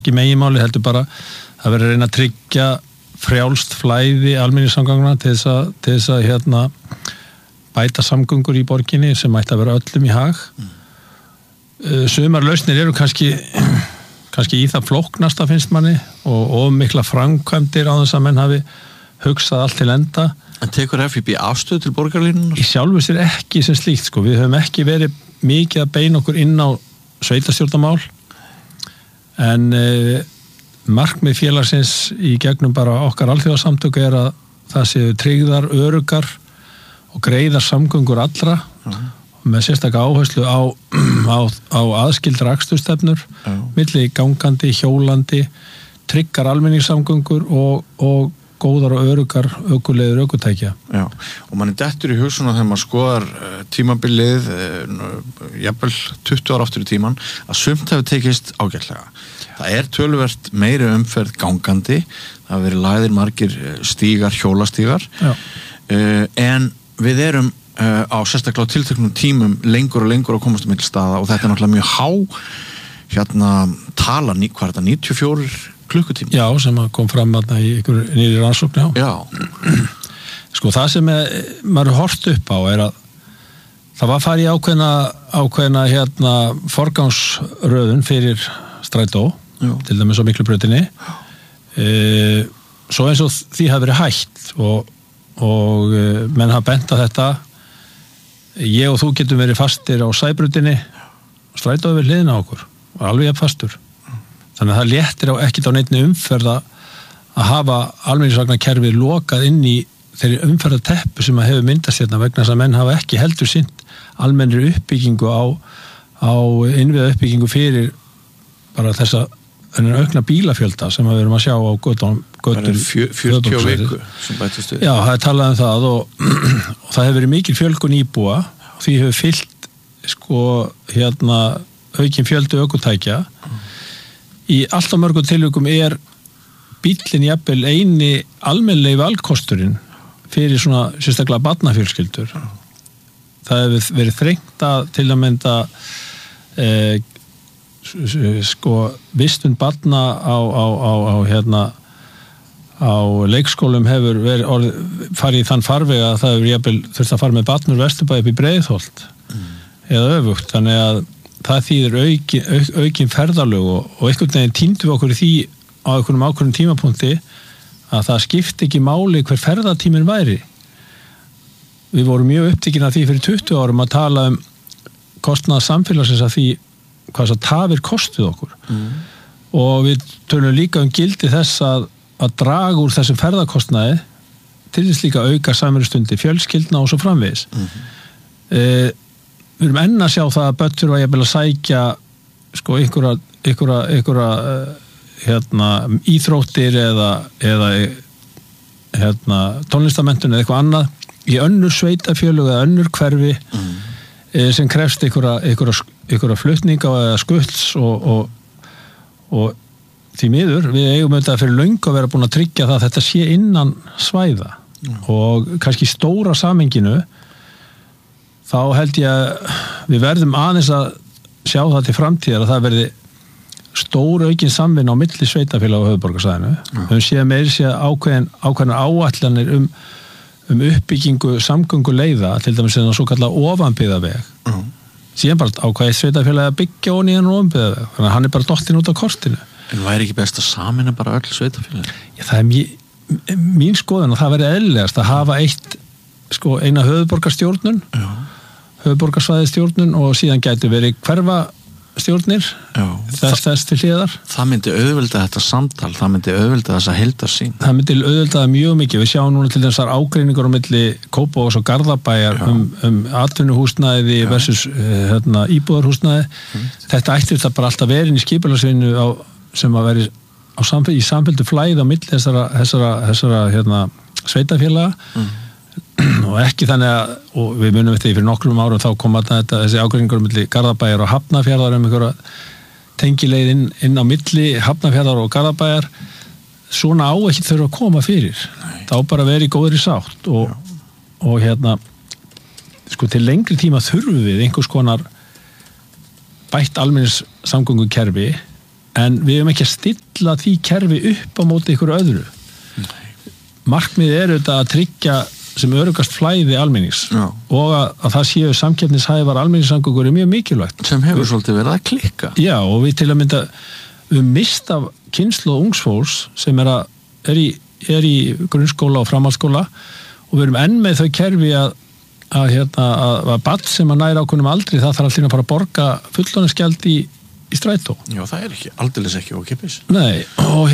ekki meginmáli, heldur bara að vera að reyna að tryggja frjálst flæði almenningssamgangna til þess að bæta samgöngur í borginni sem ætti að vera öllum í hag. Sumar lausnir eru kannski í það flóknasta finnst manni og mikla framkvæmdir á þess að menn hafi hugsað allt til enda. En tekur FIB afstöð til borgarlínunar? Í sjálfu sér ekki sem slíkt, sko. Við höfum ekki verið mikið að beina okkur inn á sveitarstjórnarmál, en markmið félagsins í gegnum bara okkar alþjóðasamtök er að það séu tryggðar, öruggar og greiðar samgöngur allra með sérstaka áherslu á aðskildar akstursstefnur milli gangandi, hjólandi, tryggar almenningssamgöngur og góðar og öruggar ökuleiður ökutækja. Já, og mann dettur í hug svona þegar maður skoðar tímabilið jafnvel 20 ára aftur í tíman að sumt hefur tekist ágætlega. Það er töluvert meiri umferð gangandi, það hafa verið lagðir margir stígar, hjólastígar en við erum á sérstaklega á tilteknum tímum lengur og lengur að komast milli staða og þetta er náttúrulega mjög há tala, hvað er þetta, 94 klukkutíma? Já, sem kom fram í ykkur nýri rannsókn, já. Sko, það sem maður horft upp á er að það var farið ákveðna forgangsröðun fyrir strætó, til dæmis á Miklubrautinni, svo eins og því hafi verið hætt og menn hafa bent að þetta, ég og þú getum verið fastir á Sæbrautinni, strætó við hliðina á okkur, var alveg fastur. Þannig að það léttir ekkert á neinni umferð að hafa almenningsvagnarkerfið lokað inn í þeirri umferðarteppu sem að hefur myndast hérna vegna þess að menn hafa ekki heldur sinnt almennri uppbyggingu á innviða uppbyggingu fyrir bara þessa aukna bílafjölda sem við erum að sjá á göttum 40 viku sem bætist við. Já, það er talað um það og það hefur verið mikil fjölgun íbúa og því hefur fyllt aukin fjöldi ökutækja. Í alltaf mörgum tilvikum er bíllinn jafnvel eini almennilegi valkosturinn fyrir svona sérstaklega barnafjölskyldur. Það hefur verið þrengt að til að mynda vistun barna á leikskólum hefur farið í þann farveg að það hefur jafnvel þurft að fara með barn úr Vesturbæ upp í Breiðholt eða öfugt, þannig að það þýðir aukin ferðalög og einhvern veginn týndum við okkur í því á einhvernum ákveðnum tímapunkti að það skipti ekki máli hver ferðatíminn væri. Við vorum mjög upptekin af því fyrir 20 árum að tala um kostnað samfélagsins af því hvað það tafir kostuð okkur. Og við tölum líka um gildi þess að draga úr þessum ferðakostnaði til þess líka auka samverustundi fjölskyldna og svo framvegis. Við erum enn að sjá það að börn þurfa jafnvel að sækja sko einhverja íþróttir eða tónlistamenntun eða eitthvað annað í önnur sveitafjölug eða önnur hverfi sem krefst einhverja flutninga eða skulls og því miður við eigum auðvitað fyrir löngu að vera búin að tryggja það að þetta sé innan svæða og kannski stóra samhenginu þá held ég að við verðum aðeins að sjá það til framtíðar að það verði stór aukin samvinna á milli sveitafélaga á höfuðborgarsvæðinu. Við höfum séð meira séð ákveðnar áætlanir um uppbyggingu samgönguleiða, til dæmis en svo kallað ofanbyggðaveg. Síðan bara ákveðið sveitafélagi að byggja ofan í þennan ofanbyggðaveg. Þannig að hann er bara dottinn út á kortinu. En væri ekki best að sameina bara öll sveitafélagi? Já, það er mín skoðun og það verði eðlilegast að hafa eina höfuðborgarstjórnun höfuðborgarsvæðistjórnun og síðan gæti verið hverfastjórnir þess til hliðar. Það myndi auðvelda þetta samtal, það myndi auðvelda þessa heildarsýn. Það myndi auðvelda það mjög mikið. Við sjáum núna til þessar ágreiningar á milli Kópavogs og Garðabæjar um atvinnuhúsnæði versus íbúðarhúsnæði. Þetta ætti þetta bara alltaf verið í skipulagsvinnu sem að veri í samfelldu flæði á milli þessara sveitafélaga og ekki þannig að, og við munum þetta fyrir nokkrum árum þá kom þessi ágreiningur milli Garðabæjar og Hafnarfjarðar einhverja tengileið inn á milli Hafnarfjarðar og Garðabæjar. Svona á ekki þurfa að koma fyrir. Það á bara að vera í góðri sátt og til lengri tíma þurfum við einhvers konar bætt almenningssamgöngukerfi en við erum ekki að stilla því kerfi upp á móti ykkur öðru. Markmiðið er auðvitað að tryggja sem örugast flæði almennings og að það séu samkeppnishæfar almenningssamgöngur er mjög mikilvægt. Sem hefur svolítið verið að klikka. Já, og við til að mynda við mist af kynslóð ungsfólks sem er í grunnskóla og framhaldsskóla og við erum enn með þau kerfi að barn sem að næra ákveðnum aldri það þarf alltaf að fara að borga fullorðinsgjald í strætó. Já, það er aldeilis ekki ókeypis. Nei,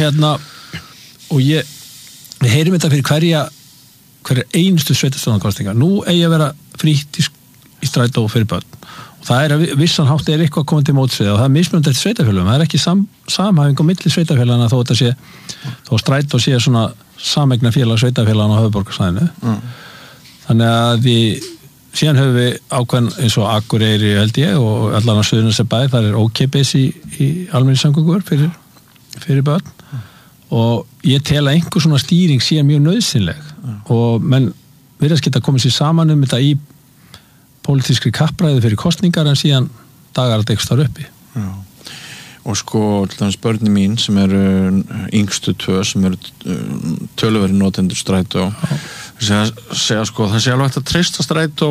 og við heyrum þetta fyrir hverja einustu sveitarstjórnarkosninga. Nú eigi að vera frítt í strætó fyrir börn. Og það er að vissan hátt er eitthvað komið til mótsvið og það er mismunandi eftir sveitarfélögum. Það er ekki samhæfing á milli sveitarfélagana þó strætó sé svona sameigna félag sveitarfélagana á höfuðborgarsvæðinu. Þannig að síðan höfum við ákveðin eins og Akureyri held ég og allan á Suðurnesjabæ, það er ókeypis í almenningssamgöngur fyrir börn. Og ég tel að einhver svona stýring sé mjög nauðsynleg og menn virðast geta komið sér saman þetta í pólitískri kappræði fyrir kosningar en síðan dagar þetta ekki starf uppi. Já. Og sko, til dæmis börni mín sem eru yngstu 2 sem eru töluverið notendur strætó segja sko, það sé alveg hægt að treysta strætó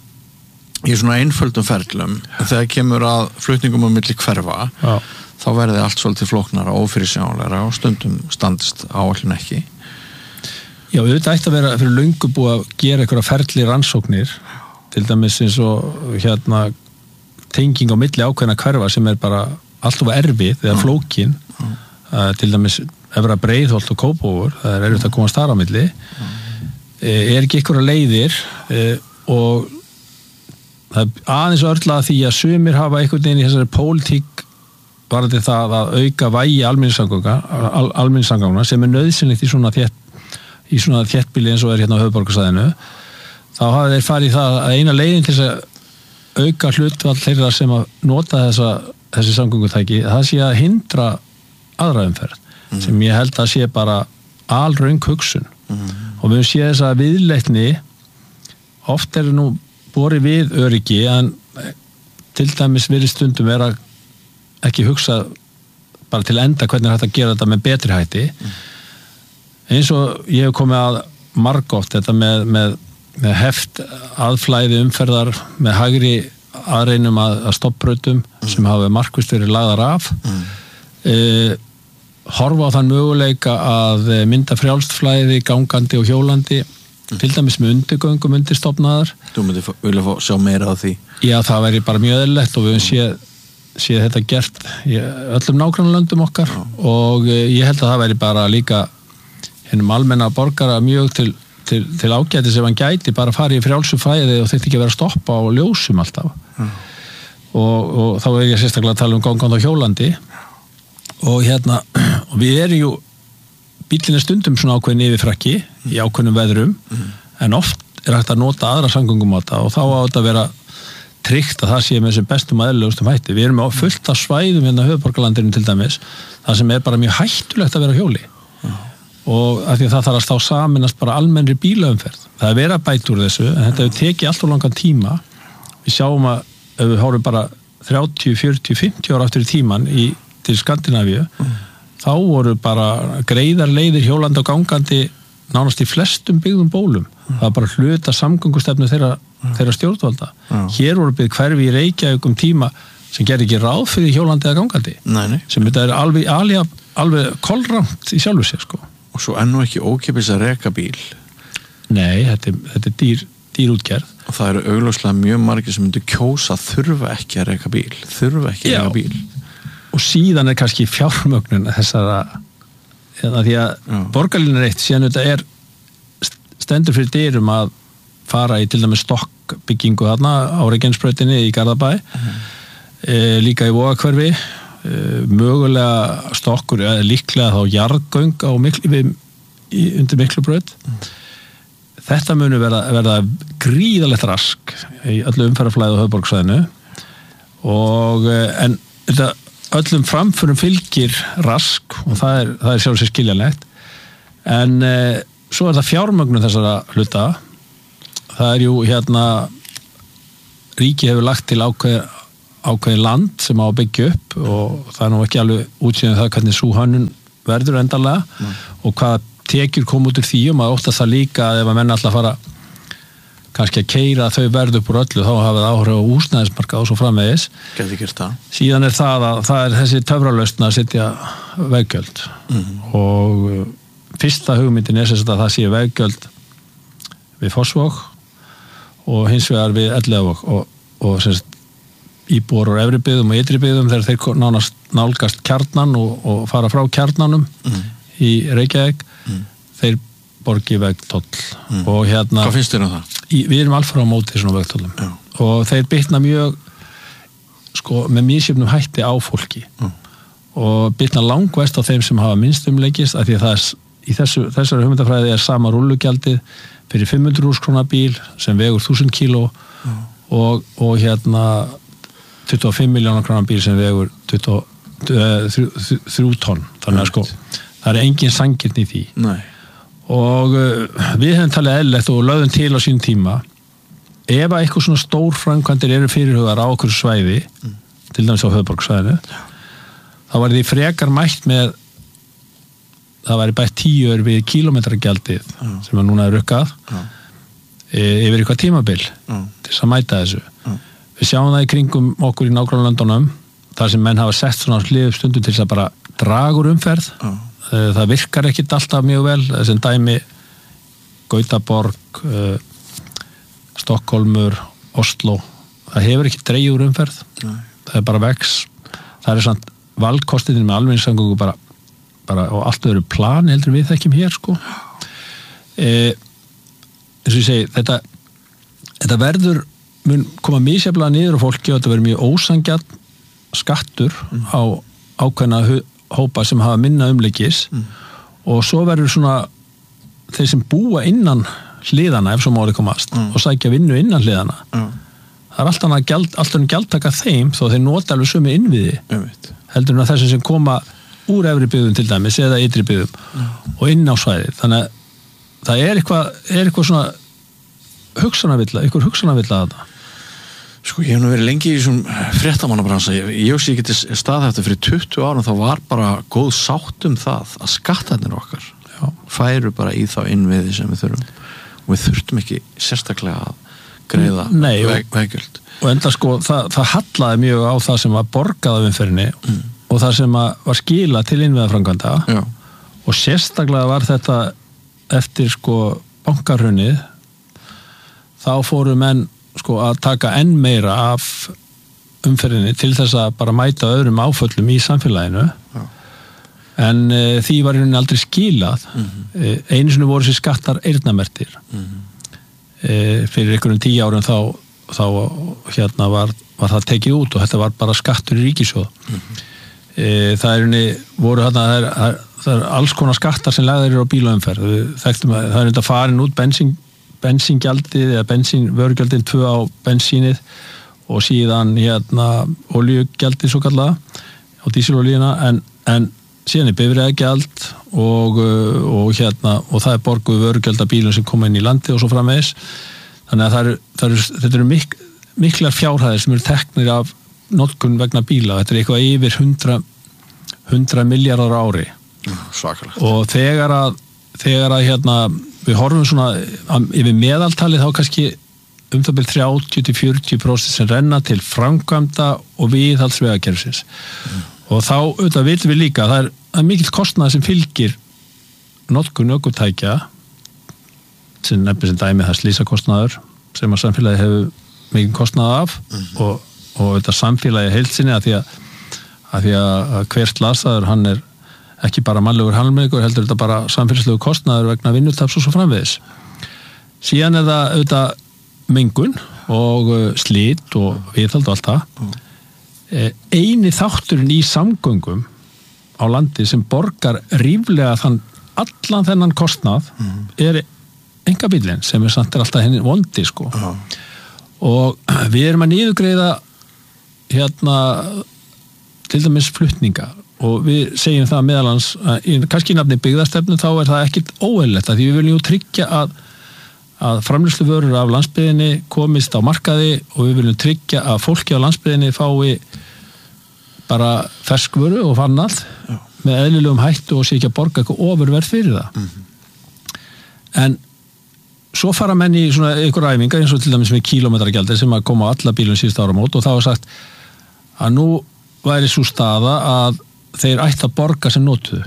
í svona einföldum ferlum þegar kemur að flutningum á milli hverfa þá verði allt svolítið flóknara og ófyrirsjáanlegra og stundum standist áætlun ekki. Já, auðvitað ætti að vera fyrir löngu búið að gera einhverja ferli rannsóknir til dæmis eins og tenging á milli ákveðna hverfa sem er bara alltaf erfið eða flókin til dæmis Efra Breiðholt og Kópavogur, það er erfitt að komast þar á milli er ekki einhverja leiðir og það er aðeins örla því að sumir hafa einhvern veginn í þessari pólitík varðandi það að auka vægi almenningssamgangna sem er nauðsynlegt í svona þéttbýli eins og er hérna á höfuðborgarsvæðinu þá hafa þeir farið það að eina leiðin til þess að auka hlutfall þeirra sem að nota þessi samgöngutæki það sé að hindra aðra umferð sem ég held að sé bara alröng hugsun og við höfum séð þess að viðleitni oft er nú borið við öryggi en til dæmis virðist stundum vera ekki hugsa bara til enda hvernig hægt að gera þetta með betri hætti eins og ég hef komið að margótt þetta með heft aðflæði umferðar með hægri aðreinum að stoppbrautum sem hafa markvisst verið lagðar af horfa á þann möguleika að mynda frjálst flæði gangandi og hjólandi til dæmis með undirgöngum undirstofnaðar. Þú myndir vilja sjá meira á því? Já, það væri bara mjög eðlilegt og við höfum séð þetta gert í öllum nágrannalöndum okkar og ég held að það væri bara líka hennum almenna borgara mjög til ágæti sem hann gæti bara fara í frjálsu fæði og þetta ekki vera að stoppa á ljósum alltaf og þá er ég sérstaklega að tala gangandi og hjólandi og við erum jú bíllinn er stundum svona ákveðin yfirfrakki í ákveðnum veðrum en oft er hægt að nota aðra samgöngumáta og þá á þetta að vera tryggt að það sé með þessum bestum og eðlilegustum hætti. Við erum á fullt af svæðum hérna höfuðborgarlandinu til dæmis það sem er bara mjög hættulegt að vera á hjóli og af því að það þarf að stá saminast bara almennri bílaumferð. Það er verið að bæta úr þessu en þetta hefur tekið alltaf langan tíma. Við sjáum að ef við horfum bara 30, 40, 50 ára aftur í tíman til Skandinavíu þá voru bara greiðar leiðir hjólandi og gangandi nánast í flestum byggðum bólum. Það var bara hluta samgöngustefnu þeirra stjórnvalda. Hér voru byggð hverfi í Reykjavík tíma sem gerði ekki ráð fyrir hjólandi eða gangandi. Nei. Sem þetta er alveg kolramt í sjálfu sér sko. Og svo enn og ekki ókeypis að reka bíl. Nei, þetta er dýr útgerð. Og það eru augljóslega mjög margir sem myndu kjósa þurfa ekki að reka bíl. Og síðan er kannski fjármögnun þessara því að borgarlínan er eitt síðan þetta stendur fyrir dyrum að fara í til dæmis stokkbyggingu þarna á Reykjanesbrautinni í Garðabæ líka í Vogahverfi mögulega stokkur eða líklega þá jarðgöng undir Miklubraut þetta munu verða gríðalegt rask í öllu umferðarflæði á höfuðborgarsvæðinu en þetta öllum framförum fylgir rask og það er sjálf sér skiljanlegt en svo er það fjármögnun þessara hluta það er jú ríkið hefur lagt til ákveðið land sem á að byggja upp og það nú ekki alveg útsýðan það hvernig sú hönnun verður endanlega og hvaða tekjur kom út úr því og maður óttast það líka að ef að menn alltaf fara kannski að keyra þau verður upp úr öllu þá hafa það áhrif á húsnæðismarkað og svo framvegis. Gæti gert það. Síðan það að það þessi töfralausn að setja veggjöld og fyrsta hugmyndin sem sagt að það sé veggjöld við Fossvog og hins vegar við Elliðavog og sem sagt íbúar úr efri byggðum og ytri byggðum þegar þeir nánast nálgast kjarnan og fara frá kjarnanum í Reykjavík þeir borgi vegtoll og hérna Hvað finnst þér um það? Við erum alfara á móti svona vegtollum og þeir bitna mjög sko með misjöfnum hætti á fólki og bitna langvest á þeim sem hafa minnstumleikist af því að það er í þessari hugmyndafræði er sama rúllugjaldið fyrir 500.000 króna bíl sem vegur 1000 kíló og hérna 25 miljónar króna bíl sem vegur 3 tonn þannig að sko það er engin sanngirni í því. Nei. Og við hefum talið eðlilegt og lögðum til á sínum tíma ef að eitthvað svona stór framkvæmdir eru fyrirhugar á okkur svæði til dæmis á höfuðborgarsvæðinu þá var því frekar mætt með það væri bætt 10 við kílómetragjaldið sem að núna er rukkað yfir eitthvað tímabil til þess að mæta þessu. Við sjáum það í kringum okkur í nágrannalöndunum þar sem menn hafa sett svona hlið stundum til þess að bara draga úr umferð það virkar ekkit alltaf mjög vel þessum dæmi Gautaborg Stokkólmur, Oslo það hefur ekki dregið úr umferð það er bara vex það er svona valkostinni með almenningssamgöngu bara og allt öðru plan heldur við þekkjum hér sko eins og ég segi þetta verður mun koma misjaflega niður á fólki og þetta verður mjög ósangjarn skattur á ákveðna hópa sem hafa minna umleikis og svo verður svona þeir sem búa innan hliðana ef svo máli komast og sækja vinnu innan hliðana það er alltaf gjaldtaka þeim þó þeir nota alveg sömu innviði heldur en að þessi sem koma úr efri byggðum til dæmis eða ytri byggðum og inn á svæði þannig að það er eitthvað svona hugsanavilla að þetta. Sko ég hef nú verið lengi í þessum fréttamannabransa ég sé ekki til staðhættu fyrir 20 árum þá var bara góð sátt það að skattarnir okkar færu bara í þá innviði sem við þurfum og við þurftum ekki sérstaklega að greiða veggjöld og enda sko það hallaði mjög á það sem var borgað af umferðinni og það sem var skila til innviðaframkvæmda og sérstaklega var þetta eftir sko bankahrunið þá fóru menn sko að taka enn meira af umferðinni til þess að bara mæta öðrum áföllum í samfélaginu en því var hérna aldrei skilað einu sinni voru sér skattar eyrnamerktir fyrir einhverjum 10 árum þá hérna var það tekið út og þetta var bara skattur í ríkissjóð það er hérna voru hérna það er alls konar skattar sem lagðir eru á bílaumferð þekktum að það er hérna farin út bensíngjaldið eða vörugjaldið 2 á bensínið og síðan hérna olíugjaldið svo kallaða á dísilolíuna en síðan er bifreiðagjald og hérna og það er borguð vörugjald af bílum sem koma inn í landi og svo framvegis þannig að þetta eru miklar fjárhæðir sem eru teknir af notkun vegna bíla þetta er eitthvað yfir 100 milljarðar á ári svakalegt og þegar að hérna við horfum svona yfir meðaltalið þá kannski það bil 30-40% sem renna til framkvæmda og viðhalds vegakerfisins og þá auðvitað vitum við líka það er mikill kostnað sem fylgir notkun ökutækja sem nefnir sem dæmi það slysakostnaður sem að samfélagi hefur mikinn kostnað af og auðvitað samfélagi heild sinni að því að hver slasaður hann er ekki bara mannlegur halmleikur, heldur þetta bara samfélagslegu kostnaður vegna vinnutaps og svo framvegis. Síðan er það auðvitað mengun og slit og viðhald og allt það. Eini þátturinn í samgöngum á landi sem borgar ríflega allan þennan kostnað er einkabíllinn sem samt alltaf henni vondi sko. Og við erum að niðurgreiða hérna til dæmis flutninga og við segjum það meðalans kannski í nafni byggðastefnu þá er það ekkit óeðlilegt því við viljum tryggja að að framleiðsluvörur af landsbyggðinni komist á markaði og við viljum tryggja að fólki á landsbyggðinni fái bara ferskvöru og fannall með eðlilegum hættu og sé ekki að borga eitthvað ofurverð fyrir það. En svo fara menn í svona ykkur æfingar eins og til dæmis með kílómetragjaldi sem að koma á alla bílum síðust áramót og þá var sagt að nú væri svo staða að þeir ætti að borga sem notuðu.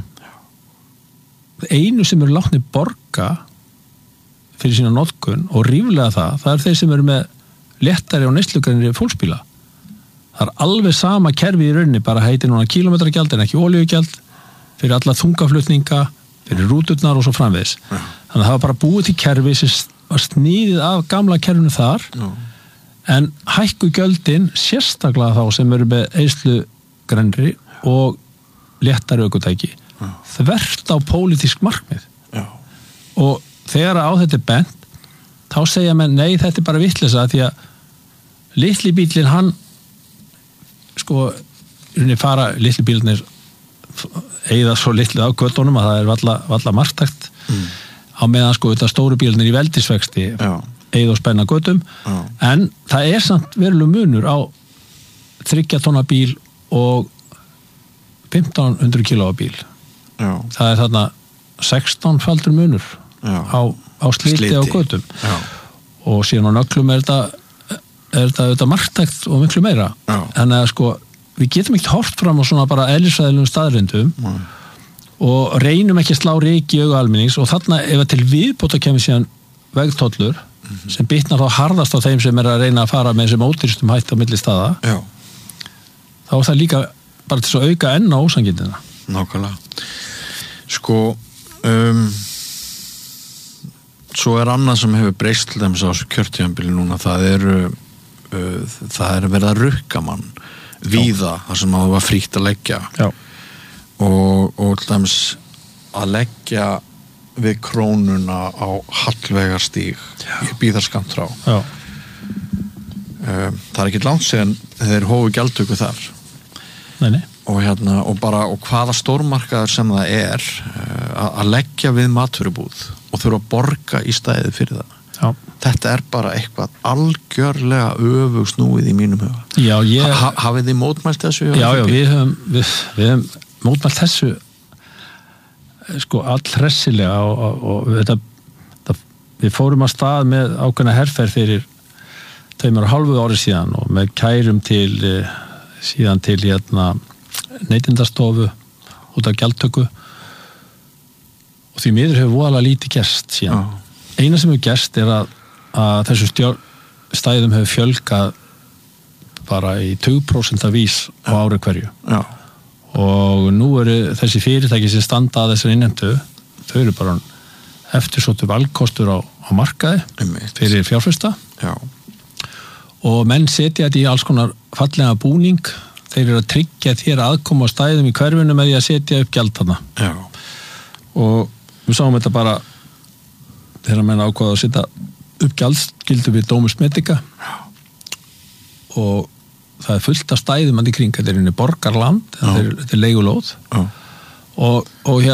Einu sem eru látnir borga fyrir sína notkun og ríflega það er þeir sem eru með léttari og neyslugrænri fólksbíla. Það er alveg sama kerfi í rauninni, bara heitir núna kílómetragjald en ekki olíugjald fyrir alla þungaflutninga, fyrir rúturnar og svo framvegis. Þannig að það var bara búið til kerfi sem var sníðið af gamla kerfinu þar en hækku gjöldin sérstaklega þá sem eru með eyðslugrænri og léttari ökutæki þvert á pólitísk markmið. Og þegar á þetta er bent þá segja menn nei, þetta er bara vitleysa því að litli bílinn hann sko, fara litli bílarnir eyða svo litlu á göttunum að það er valla marktækt á meðan sko þetta stóru bílarnir í veldisvexti eyða og spenna göttum en það er samt veruleg munur á 3 tonna bíl og 1500 kílóa bíl. Það er þarna 16 faldur munur á sliti á göttum og síðan á nöglum er þetta marktækt og miklu meira en að sko við getum ekki horft fram á svona bara eðlisfræðilegum staðreyndum og reynum ekki að slá ryk í auga almennings og þarna ef að til viðbóta kemur síðan vegtollur sem bitnar þá harðast á þeim sem er að reyna að fara með þessum ódýrstum hætti á milli staða þá er það líka bara til að auka enn á ósangindina. Nákvæmlega. Sko svo er annað sem hefur breyst til dæmis á þessu kjörtímabili núna, það er verið að rukka mann víða þar sem það var frítt að leggja og til dæmis að leggja við krónuna á Hallveigarstíg í Bíðarskammt frá það er ekki langt síðan þeir hófu gjaldtöku þar og hvaða stórmarkaður sem það er að leggja við matvörubúð og þurfa að borga í stæði fyrir það. Þetta er bara eitthvað algjörlega öfugsnúið í mínum huga. Hafið þið mótmælt þessu? Já, við höfum mótmælt þessu sko allhressilega og við fórum að stað með ákveðna herferð fyrir 2,5 ári síðan og með kærum síðan til Neytendastofu út af gjaldtöku og því miður hefur voðalega lítið gerst síðan. Eina sem hefur gerst er að þessu stæðum hefur fjölgað bara í 20% vís á ári hverju og nú eru þessi fyrirtæki sem standa að þessari innheimtu þau eru bara eftirsóttu valkostur á markaði fyrir fjárfesta og menn setja þetta í alls konar fallega búning. Þeir eru að tryggja þér aðkoma á stæðum í hverfinu með því að setja upp gjald þarna. Og við sáum þetta bara þegar menn ákvaða að setja upp gjaldskyldu við Domus Medica og það er fullt af stæðum í kring, þetta er borgarland, þetta er leigulóð og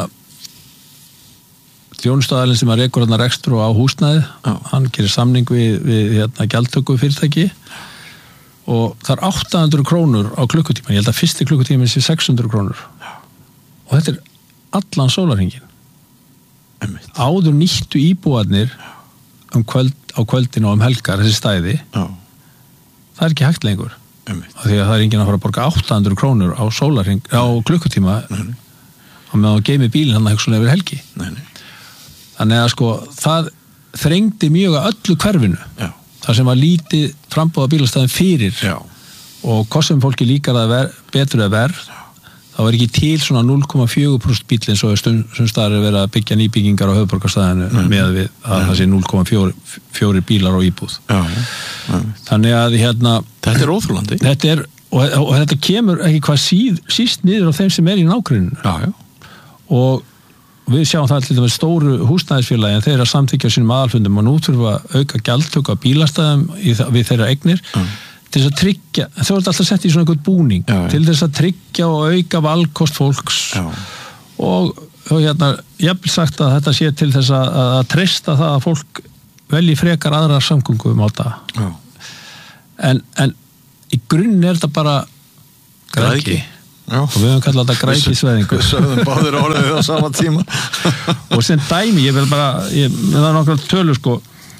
þjónustaðalinn sem að rekur rekstur og á húsnæði, hann gerir samning við gjaldtöku fyrirtæki og það er 800 krónur á klukkutíma, ég held að fyrsti klukkutíma sé 600 krónur og þetta er allan sólarhringin. Áður nýttu íbúarnir á kvöldin og helgar þessi stæði það er ekki hægt lengur því að það er enginn að fara að borga 800 krónur á sólarhring, á klukkutíma og með að geimi bílinn hann að hugsa yfir helgi. Þannig að sko það þrengdi mjög að öllu hverfinu þar sem var lítið frambúða bílastæðin fyrir og kostum fólki líkar að betur að verð þá er ekki til svona 0,4% bílinn svo sumstaðar er verið að byggja nýbyggingar á höfuðborgarstæðinu með við að það sé 0,4 bílar á íbúð. Þannig að þetta er óþolandi. Og þetta kemur ekki hvað síst niður á þeim sem er í nágruninu. Og við sjáum það til dæmis stóru húsnæðisfélagi en þeir eru að samþykkja sínum aðalfundum og nú þurfa að auka gjaldtöku á bílastæðum við þeirra eignir til þess að tryggja, þau eru alltaf sett í svona einhvern búning til þess að tryggja og auka valkost fólks og jafnvel sagt að þetta sé til þess að treysta það að fólk velji frekar aðrar samgöngum á það. Já. En í grunn þetta bara græðgi. Já. Og við höfum kallað þetta græðgisvæðingu. Við sögðum báðir orðið á sama tíma. Og sem dæmi, það er nokkra tölur sko,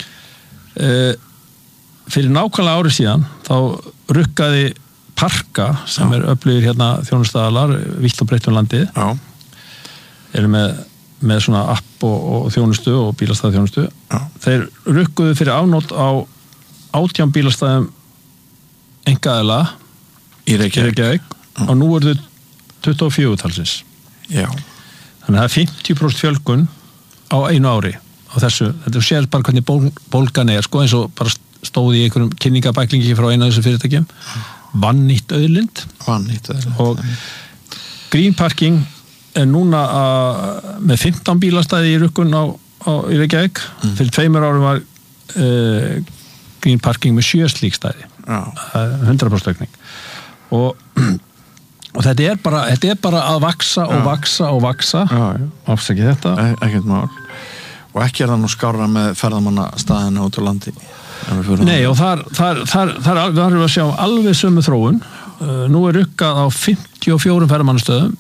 fyrir nákvæmlega árið síðan, þá rukkaði Parka, sem er öflugir hérna þjónustaðalar, vítt og breytt um landið. Já. Eru með svona app og þjónustu og bílastæðaþjónustu. Já. Þeir rukkuðu fyrir afnót á 18 bílastæðum einkaaðila Í Reykjavík. og nú eru þau 24 talsins. Já. Þannig að það er 50% fjölgun á einu ári á þessu. Þetta sér bara hvernig bólgan er, sko, eins og bara stóði í einhverjum kynningabæklingi frá einu af þessu fyrirtækjum. Vannýtt auðlind. Og Green Parking er núna með 15 bílastæði í rukkun í Reykjavík. Fyrir 2 árum var Green Parking með 7 slík stæði. 100% aukning. Og þetta er bara að vaksa og vaksa og vaksa. Afsakið þetta. Ekkert mál. Og ekki það nú skárra með ferðamannastaðina út á landi. Nei, og þar erum við að sjá alveg sömu þróun. Nú er rukkað á 54 ferðamannastöðum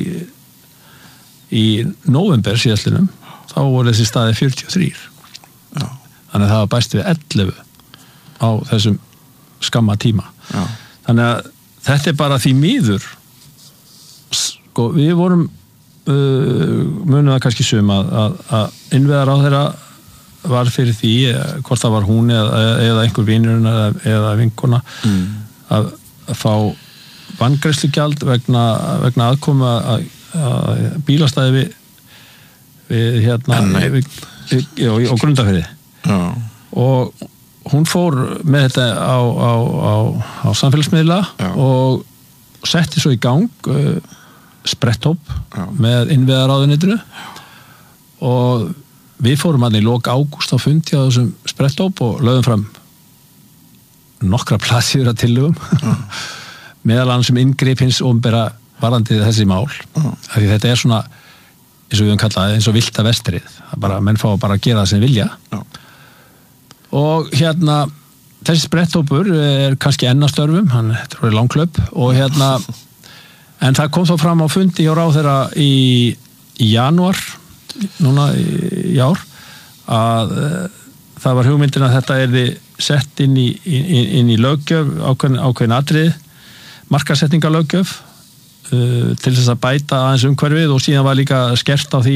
í nóvember síðastlinum. Þá voru þessi staði 43. Já. Þannig að það var bæst við 11 á þessum skamma tíma. Já. Þannig að þetta er bara því miður, sko, við vorum munum það kannski sum að innviðar á þeirra var fyrir því, hvort það var hún eða einhver vinurinn eða vinkona að fá vangreiðslugjald vegna aðkomu að bílastæði við hérna á Grundarfirði. Og hún fór með þetta á samfélagsmiðla og setti svo í gang spretthóp með innviðaráðuneytinu og við fórum hann í lok ágúst á fundi á þessum spretthóp og lögðum fram nokkra plassíður að tillögum meðal annars sem inngrip hins opinbera varðandi þessi mál. Því þetta er svona, eins og við höfum kallað, eins og villta vestrið. Menn fá bara að gera það sem vilja. Og hérna, þessi spretthópur er kannski enn að störfum, þetta er langklöp, og hérna, en það kom þá fram á fundi hjá ráðherra í janúar, núna í ár, að það var hugmyndin að þetta erði sett inn í löggjöf, ákveðin atriði, markasetningalöggjöf, til þess að bæta aðeins umhverfið og síðan var líka skert á því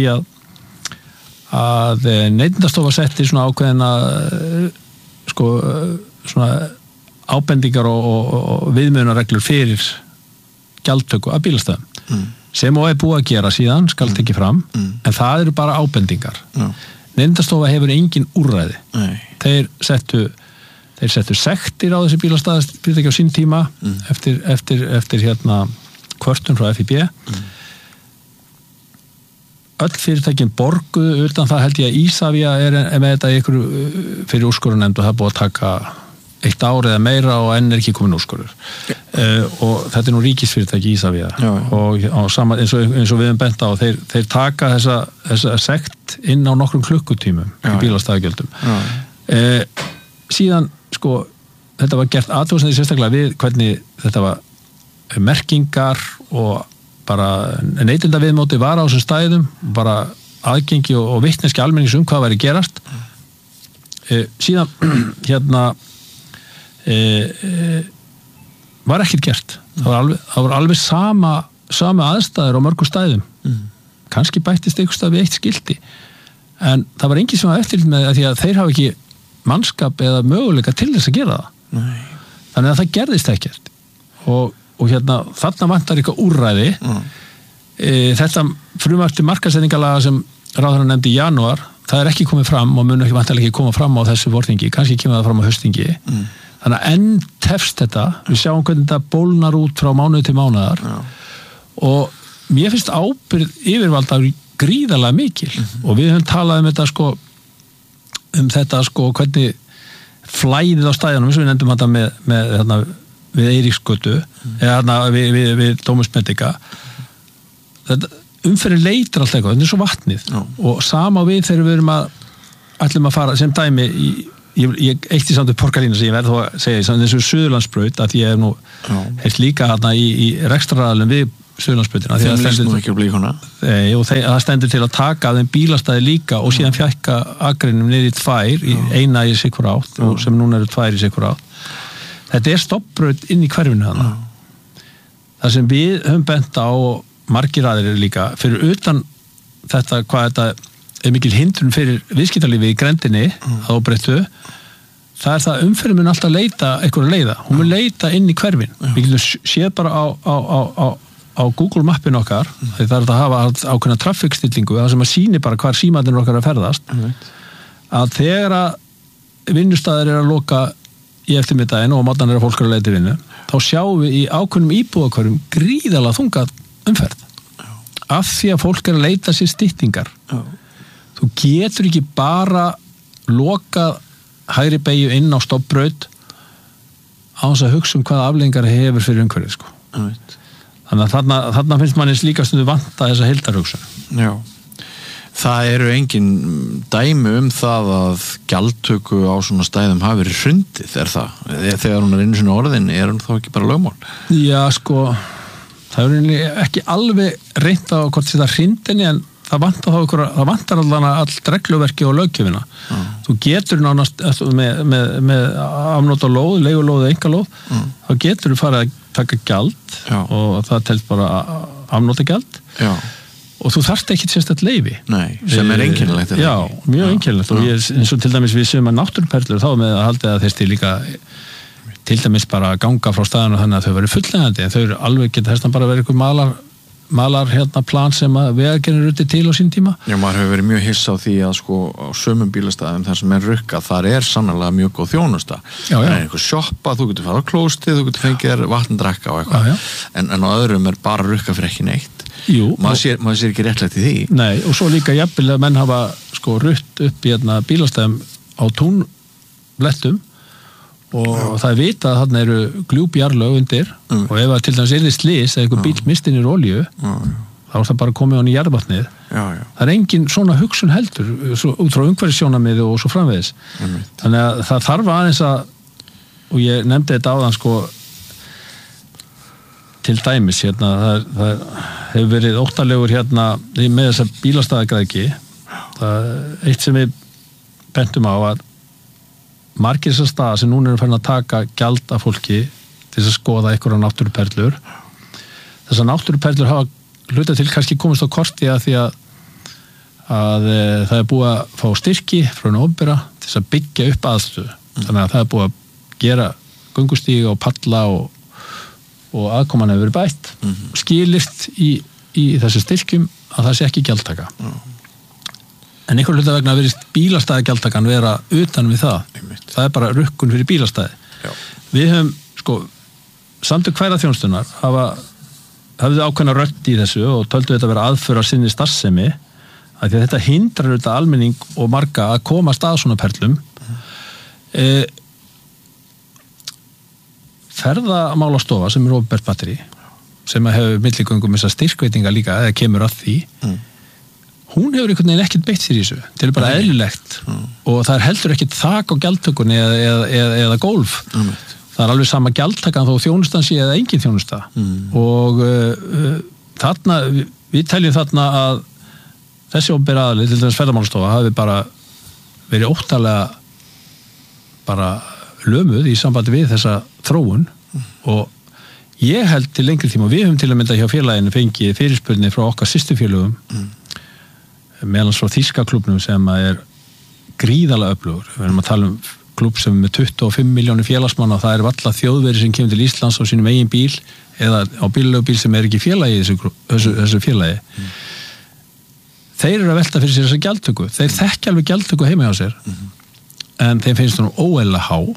að Neytendastofa setti svona ákveðina sko svona ábendingar og viðmiðunarreglur fyrir gjaldtöku af bílastæðum sem og er búið að gera síðan, skal tekið fram en það eru bara ábendingar. Neytendastofa hefur engin úrræði. Þeir settu sektir á þessi bílastæði á sín tíma eftir hérna kvörtun frá FIB. Öll fyrirtækin borguðu utan það held ég að Ísavía er með þetta ykkur fyrir úrskurðarnefnd og það er búið að taka 1 ár eða meira og enn er ekki komin úrskurður. Og þetta er nú ríkisfyrirtæki Ísavía og eins og við höfum bent á þeir taka þessa sekt inn á nokkrum klukkutímum í bílastæðagjöldum. Síðan sko þetta var gert athugasemdir sérstaklega við hvernig þetta var merkingar og bara neytendaviðmóti var á þessum stæðum, bara aðgengi og vitneski almennings hvað væri gerast. Síðan hérna var ekkert gert. Það var alveg sama aðstæður á mörgum stæðum. Kannski bættist einhverstað við eitt skilti. En það var engin sem var eftirlit með því að þeir hafa ekki mannskap eða möguleika til þess að gera það. Nei. Þannig að það gerðist ekkert. Og hérna, þarna vantar eitthvað úrræði. Þetta frumvarp til markaðssetningalaga sem ráðherra nefndi í janúar, það er ekki komið fram og mun ekki vantarlega ekki koma fram á þessu vorþingi, kannski kemur það fram á haustþingi. Þannig að enn tefst þetta, við sjáum hvernig þetta bólnar út frá mánuði til mánuðar og mér finnst ábyrgð yfirvalda gríðarlega mikil og við höfum talað um þetta hvernig flæðið á stæðunum, eins og við nefndum þetta við Eiríksgötu eða við Dómusmedika. Þetta umferðin leitir alltaf eitthvað, þetta er svo vatnið og sama við þegar við erum að ætlum að fara sem dæmi ég eitt í samt upp Porkalínu sem ég verð þó að segja í þessu Suðurlandsbraut að ég hef nú heilt líka þarna í rekstraraðalum við Suðurlandsbrautina þeim líst nú ekki á blíkuna og það stendur til að taka þeim bílastæði líka og síðan fjækka akrinum niður í 2 í eina í sikur átt og sem núna eru 2 í sikur átt þetta stoppbraut inn í hverfinu þarna það sem við höfum bent á og margir aðrir líka fyrir utan þetta hvað þetta mikil hindrun fyrir viðskiptalífi í grendinni að óbreyttu það það umferðin mun alltaf leita einhverja leiða hún mun leita inn í hverfin við getum séð bara á Google mappin okkar það að hafa ákveðna traffikstillingu það sem að sýni bara hvar símarnir okkar að ferðast að þegar að vinnustæðir að loka í eftirmiddaginn og mátan að fólk að leita vinnu þá sjáum við í ákveðnum íbúðakörfum gríðalega þunga umferð af því að fólk að leita sér styttingar þú getur ekki bara lokað hægri beygju inn á stoppbraut á þess að hugsa hvaða afleiðingar hefur fyrir umhverfið sko. Þannig að þarna finnst manni líka stundu vanta þessa heildarhugsun. Já. Það eru engin dæmi það að gjaldtöku á svona stæðum hafi verið hrundið, það? Þegar hún einu sinni orðin, hún þá ekki bara lögmál? Já, sko, það ekki alveg reynt á hvort þetta hrindinni, en það vantar allan all regluverki og löggjöfina. Þú getur nánast með afnóta lóð, leigulóð, engalóð, þá getur þú farið að taka gjald og það telt bara afnóta gjald. Já. Og þú þarft ekki sérstætt leyfi. Nei, sem einkennilegt. Já, mjög einkennilegt. Og eins og til dæmis við sem að náttúruperlur þá með að halda að þessi líka til dæmis bara ganga frá staðinu þannig að þau verið fullnægjandi en þau eru alveg geta þess að bara verið einhver malar plan sem að vegagerðin rutti til á sín tíma. Já, maður hefur verið mjög hiss á því að sko á sömum bílastæðum þar sem rukka, þar sannarlega mjög góð þjónusta. Já. Það einhver sjoppa, þú getur fara á klóstið, þú getur fengið þér vatn drekka og eitthvað. En á öðrum bara rukka fyrir ekki neitt. Jú. Maður sér ekki réttlætt í því. Nei, og svo líka jafnvel að menn hafa sko rutt upp í bílastæðum á túnblettum og það vita að þarna eru gljúpjarlög undir og ef að til dæmis yrði slys eða einhver bíl mistin í olíu þá það bara komið hann í jarðvatnið það engin svona hugsun heldur út frá umhverfissjónarmiði og svo framvegis þannig að það þarf aðeins að og ég nefndi þetta áðan sko til dæmis það hefur verið óttalegur með þessa bílastæðagræðki eitt sem við bentum á að margir þessar staða sem núna eru farin að taka gjald af fólki til þess að skoða einhverja náttúruperlur þessar náttúruperlur hafa hluta til kannski komist á korti að því að það búið að fá styrki frá opinbera til þess að byggja upp aðstöðu þannig að það búið að gera göngustíga og palla og aðkoman hefur verið bætt skilist í þessu styrkjum að það sé ekki gjaldtaka en einhver hluta vegna verið bílastæðagjaldtakan vera utan við það bara rukkun fyrir bílastæði við höfum sko samtök ferðaþjónustunnar hafðu ákveðna rödd í þessu og töldu þetta vera aðför að sinni starfsemi að því að þetta hindrar auðvitað almenning og marga að komast að svona perlum ferðamálastofa sem opinbert batteri sem hefur milligöngum þessar styrkveitinga líka eða kemur að því hún hefur einhvern veginn ekkert beitt sér í þessu til bara eðlilegt og það heldur ekkert þak á gjaldtökunni eða gólf það alveg sama gjaldtakan þó þjónustansi eða engin þjónusta og þarna við teljum þarna að þessi opinbera aðili til dæmis ferðamálastofa hafi bara verið óttalega bara lömuð í sambandi við þessa þróun og ég held til lengri tíma við höfum til að mynda hjá félaginu fengið fyrirspurni frá okkar systurfélögum meðan frá þýska klúbnum sem gríðalega öflugur. Við erum að tala klúb sem með 25 miljónir félagsmanna og það valla þjóðveri sem kemur til Íslands á sínum eigin bíl eða á bíllegubíl sem ekki félagi í þessu félagi. Þeir eru að velta fyrir sér þessa gjaldtöku. Þeir þekkja alveg gjaldtöku heima hjá sér en þeim finnst hún óeðlilega há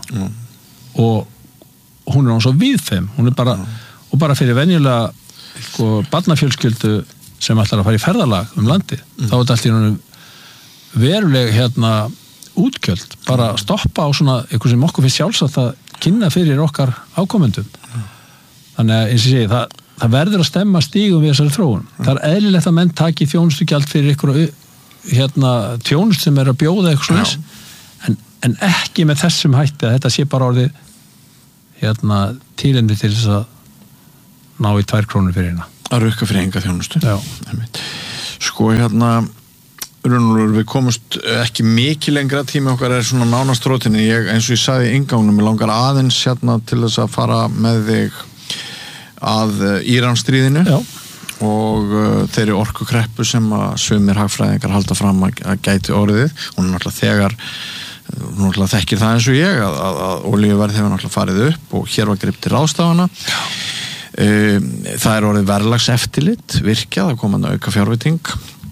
og hún án svo víðfeim. Hún bara og bara fyrir venjulega sko, barnafjölskyldu sem ætlar að fara í ferðalag landið þá allt í raunum veruleg útgjöld bara stoppa á svona eitthvað sem okkur finnst sjálfsagt að kynna fyrir okkar ákomendum þannig að eins og ég segi það verður að stemma stígum við þessari þróun það eðlilegt að menn taki þjónustugjald fyrir einhverja tjónust sem að bjóða eitthvað svona en ekki með þessum hætti að þetta sé bara orðið tílendi til þess að ná í 2 krónur fyrir hérna að rukka fyrir enga þjónustu Já. Sko Runulur, við komumst ekki mikið lengra, tími okkar svona nánast rótinni, eins og ég sagði í inngangnum, mig langar aðeins til þess að fara með þig að Íransstríðinu Já. og þeirri orkukreppu sem að sumir hagfræðingar halda fram að gæti orðið, hún náttúrulega þekkir það eins og ég að olíuverð hefur náttúrulega farið upp og hér var gripið til ráðstafana. Það orðið verðlagseftirlit virkjað, það kom að auka fjárveiting.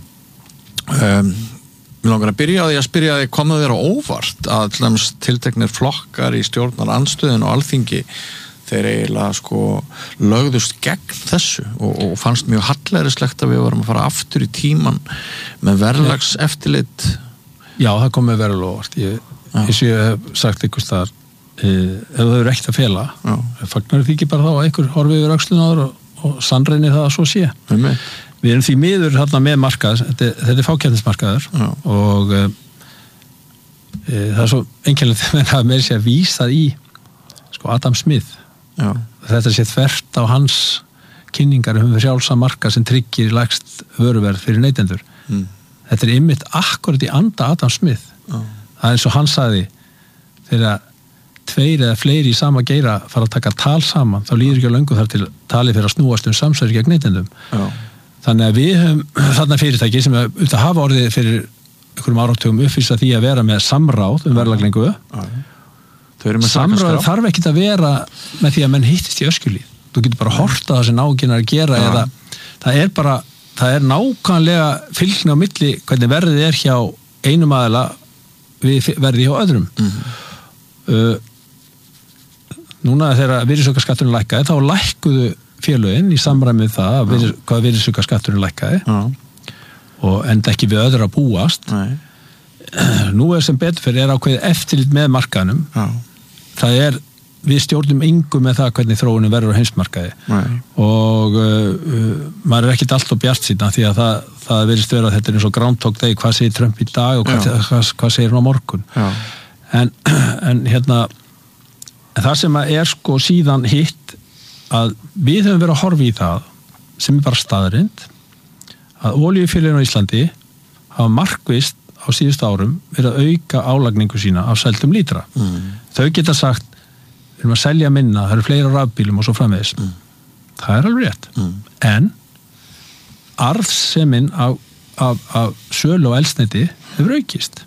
Mér langar að byrja á því að spyrja þig, kom það þér á óvart að tilteknir flokkar í stjórnarandstöðin og alþingi þeir eiginlega lögðust gegn þessu og fannst mjög hallærislegt að við varum að fara aftur í tíman með verðlagseftirlit? Já, það kom með verulega óvart. Ég hef sagt einhvers staðar ef það eru ekkert að fela fagnar því ekki bara þá að einhver horfi yfir öxlunar og sannreinir það að svo sé. Við erum því miður þarna með markað, þetta er fákeppnismarkaður og það er svo einkennilegt að með sér vísað í Adam Smith. Þetta sé þvert á hans kynningar frjálsa markað sem tryggir lægst vöruverð fyrir neytendur. Þetta er einmitt akkurat í anda Adam Smith. Það er eins og hann sagði þegar 2 eða fleiri í sama geira fara að taka tal saman, þá líður ekki á löngu þar til talið fyrir að snúast samsverð gegn neytendum. Þannig að við höfum þarna fyrirtæki sem auðvitað hafa orðið fyrir einhverjum áratugum uppvísa því að vera með samráð verðlagningu. Samráð þarf ekkert að vera með því að menn hittist í öskjulíð. Þú getur bara horft að það sem nákvæmlega að gera eða það er nákvæmlega fylgni á milli hvernig verðið er hjá einum aðila við verðið hjá öðrum. Núna þegar virðisaukaskatturinn lækkaði þá lækkuðu félögin í samræmið það hvað virðisaukaskatturinn lækkaði og enda ekki við öðru að búast. Nú sem betur fyrir ákveðið eftirlit með markaðnum. Það við stjórnum engu með það hvernig þróunin verður á heimsmarkaði og maður ekkert alltaf bjartsýnn því að það virðist vera að þetta eins og Groundhog Day, hvað segir Trump í dag og hvað segir hann á morgun. En það sem síðan hitt að við höfum verið að horfa í það sem bara staðrind að olíufélögin á Íslandi hafa markvisst á síðustu árum verið að auka álagningu sína af seldum lítra. Þau geta sagt við erum að selja minna, það eru fleiri rafbílum og svo framvegis. Það er alveg rétt. En arðsemin af sölu og eldsneyti hefur aukist.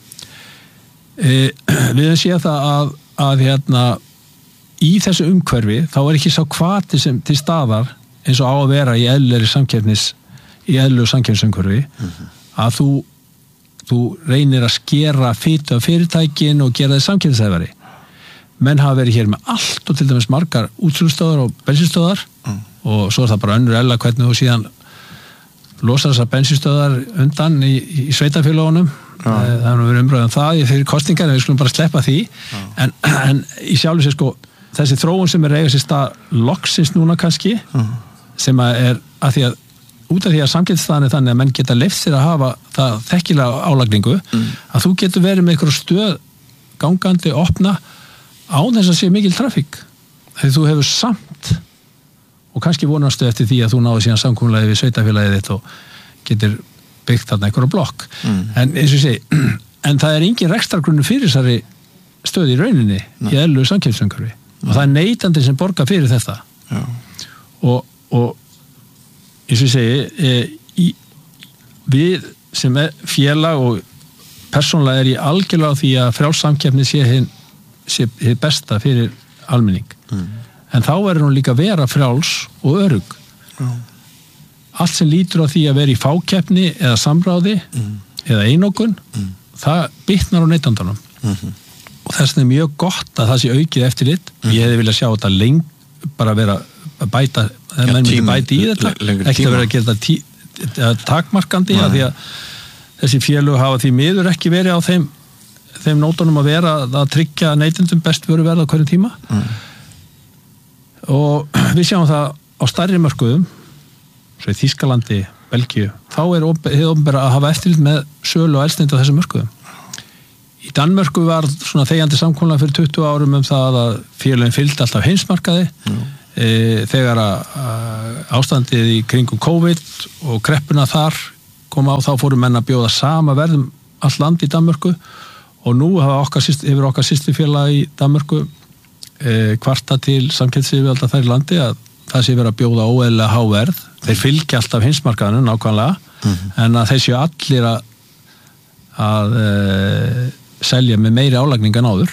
Við höfum séð það að í þessu umhverfi þá er ekki sá hvati sem til staðar eins og á að vera í eðlilegu samkeppnisumhverfi að þú reynir að skera fitu af fyrirtækin og gera þið samkeppnishæfari. Menn hafa verið hér með allt og til dæmis margar útsölustöðar og bensinstöðar og svo er það bara önnur ella hvernig þú síðan losar þessar bensinstöðar undan í sveitafélögunum. Það er nú verið umræðan það í fyrir kostingar en við skulum bara sleppa því en í sjálfu sér þessi þróun sem eiga sér stað loksins núna kannski sem að því að út af því að samkeppnisstaðan er þannig að menn geta leyft sér að hafa það þekkilega álagningu að þú getur verið með einhverju stöð gangandi, opna án þess að sé mikil trafík því þú hefur samt og kannski vonastu eftir því að þú náðu síðan samkomulagið við sveitafélagið þitt og getur byggt þarna einhverju blokk en eins og ég segi, en það er engin rekstrargrunnu fyrir þessari stöð í rauninni í eðlilegu samkeppnisumhverfi og það er neytandi sem borgar fyrir þetta og eins og ég segi við sem félag og persónulega er ég algjörlega á því að frjálssamkeppni sé hið besta fyrir almenning en þá verður hún líka að vera frjáls og örugg allt sem lítur á því að vera í fákeppni eða samráði eða einokun það bitnar á neytandanum og þess vegna er mjög gott að það sé aukið eftirlit ég hefði viljað sjá þetta bara vera að bæta í þetta ekki að vera að gera þetta takmarkandi því að þessi félög hafa því miður ekki verið á þeim nótunum að vera að tryggja neytendum best vöruverð á hverjum tíma og við sjáum það á stærri mörkuðum svo í Þýskalandi Belgíu, þá hið opinbera að hafa eftirlit með sölu og eldsneyti á þessum mörkuðum. Í Danmörku var svona þegjandi samkomulag fyrir 20 árum það að félögin fylgdi alltaf heimsmarkaði þegar að ástandið í kringum COVID og kreppuna þar kom á, þá fóru menn að bjóða sama verðum all land í Danmörku og nú hefur okkar systurfélag í Danmörku kvarta til samkeppnisyfirvalda þar í landi að það sé verið að bjóða óeðlilega há verð. Þeir fylgja alltaf heimsmarkaðinu nákvæmlega en að þeir séu allir að selja með meiri álagning en áður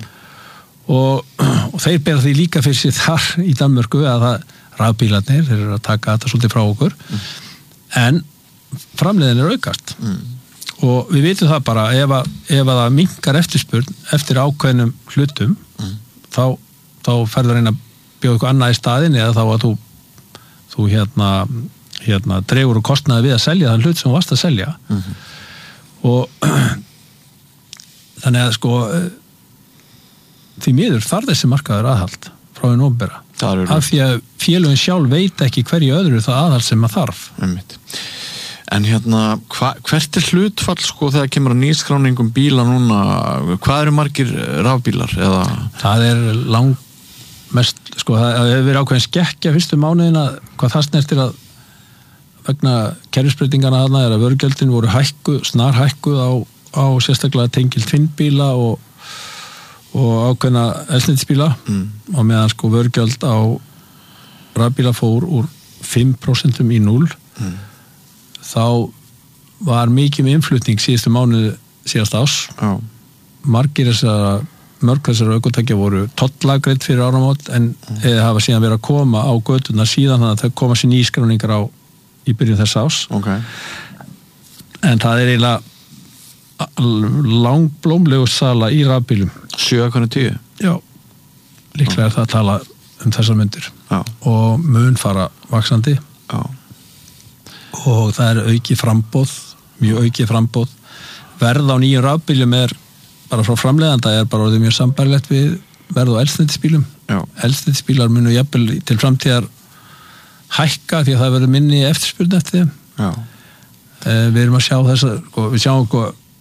og þeir bera því líka fyrir sér þar í Danmörku að rafbílarnir þeir eru að taka þetta svolítið frá okkur en framleiðin aukast og við vitum það bara ef að það minnkar eftirspurn eftir ákveðnum hlutum þá ferður að reyna að bjóða eitthvað annað í staðin eða þá að þú dregur úr kostnaði við að selja þann hlut sem þú varst að selja og þannig að sko því miður þarf þessi markaður aðhald frá hinu opinbera af því að félögin sjálf veit ekki hverju öðru það aðhald sem að þarf En hvert hlutfall sko þegar kemur að nýskráningum bíla núna, hvað eru margir rafbílar eða? Það langmest, sko það hefur verið ákveðin skekkja fyrstu mánuðina hvað það snertir að vegna kerfisbreytingana þarna að vörugjöldin voru snarhækkuð á sérstaklega tengil tvinnbíla og ákveðna eldsneytisbíla og meðan sko vörugjöld á rafbíla fór úr 5% í 0 þá var mikið með innflutning síðustu mánuði síðast ás mörg þessara ökutækja voru tollagreidd fyrir áramót en hafa síðan verið að koma á göturnar síðan þannig að þau koma sér nýskráningar í byrjun þess ás en það eiginlega langblómlegu sala í rafbílum 7,10 Já, líklega það að tala þessar myndir og mun fara vaxandi og það er mjög aukið framboð verð á nýjum rafbílum bara frá framleiðanda bara orðið mjög sambærilegt við verð á eldsneytisbílum eldsneytisbílar munu jafnvel til framtíðar hækka því að það verður minni eftirspurn eftir þeim við erum að sjá þess að við sjáum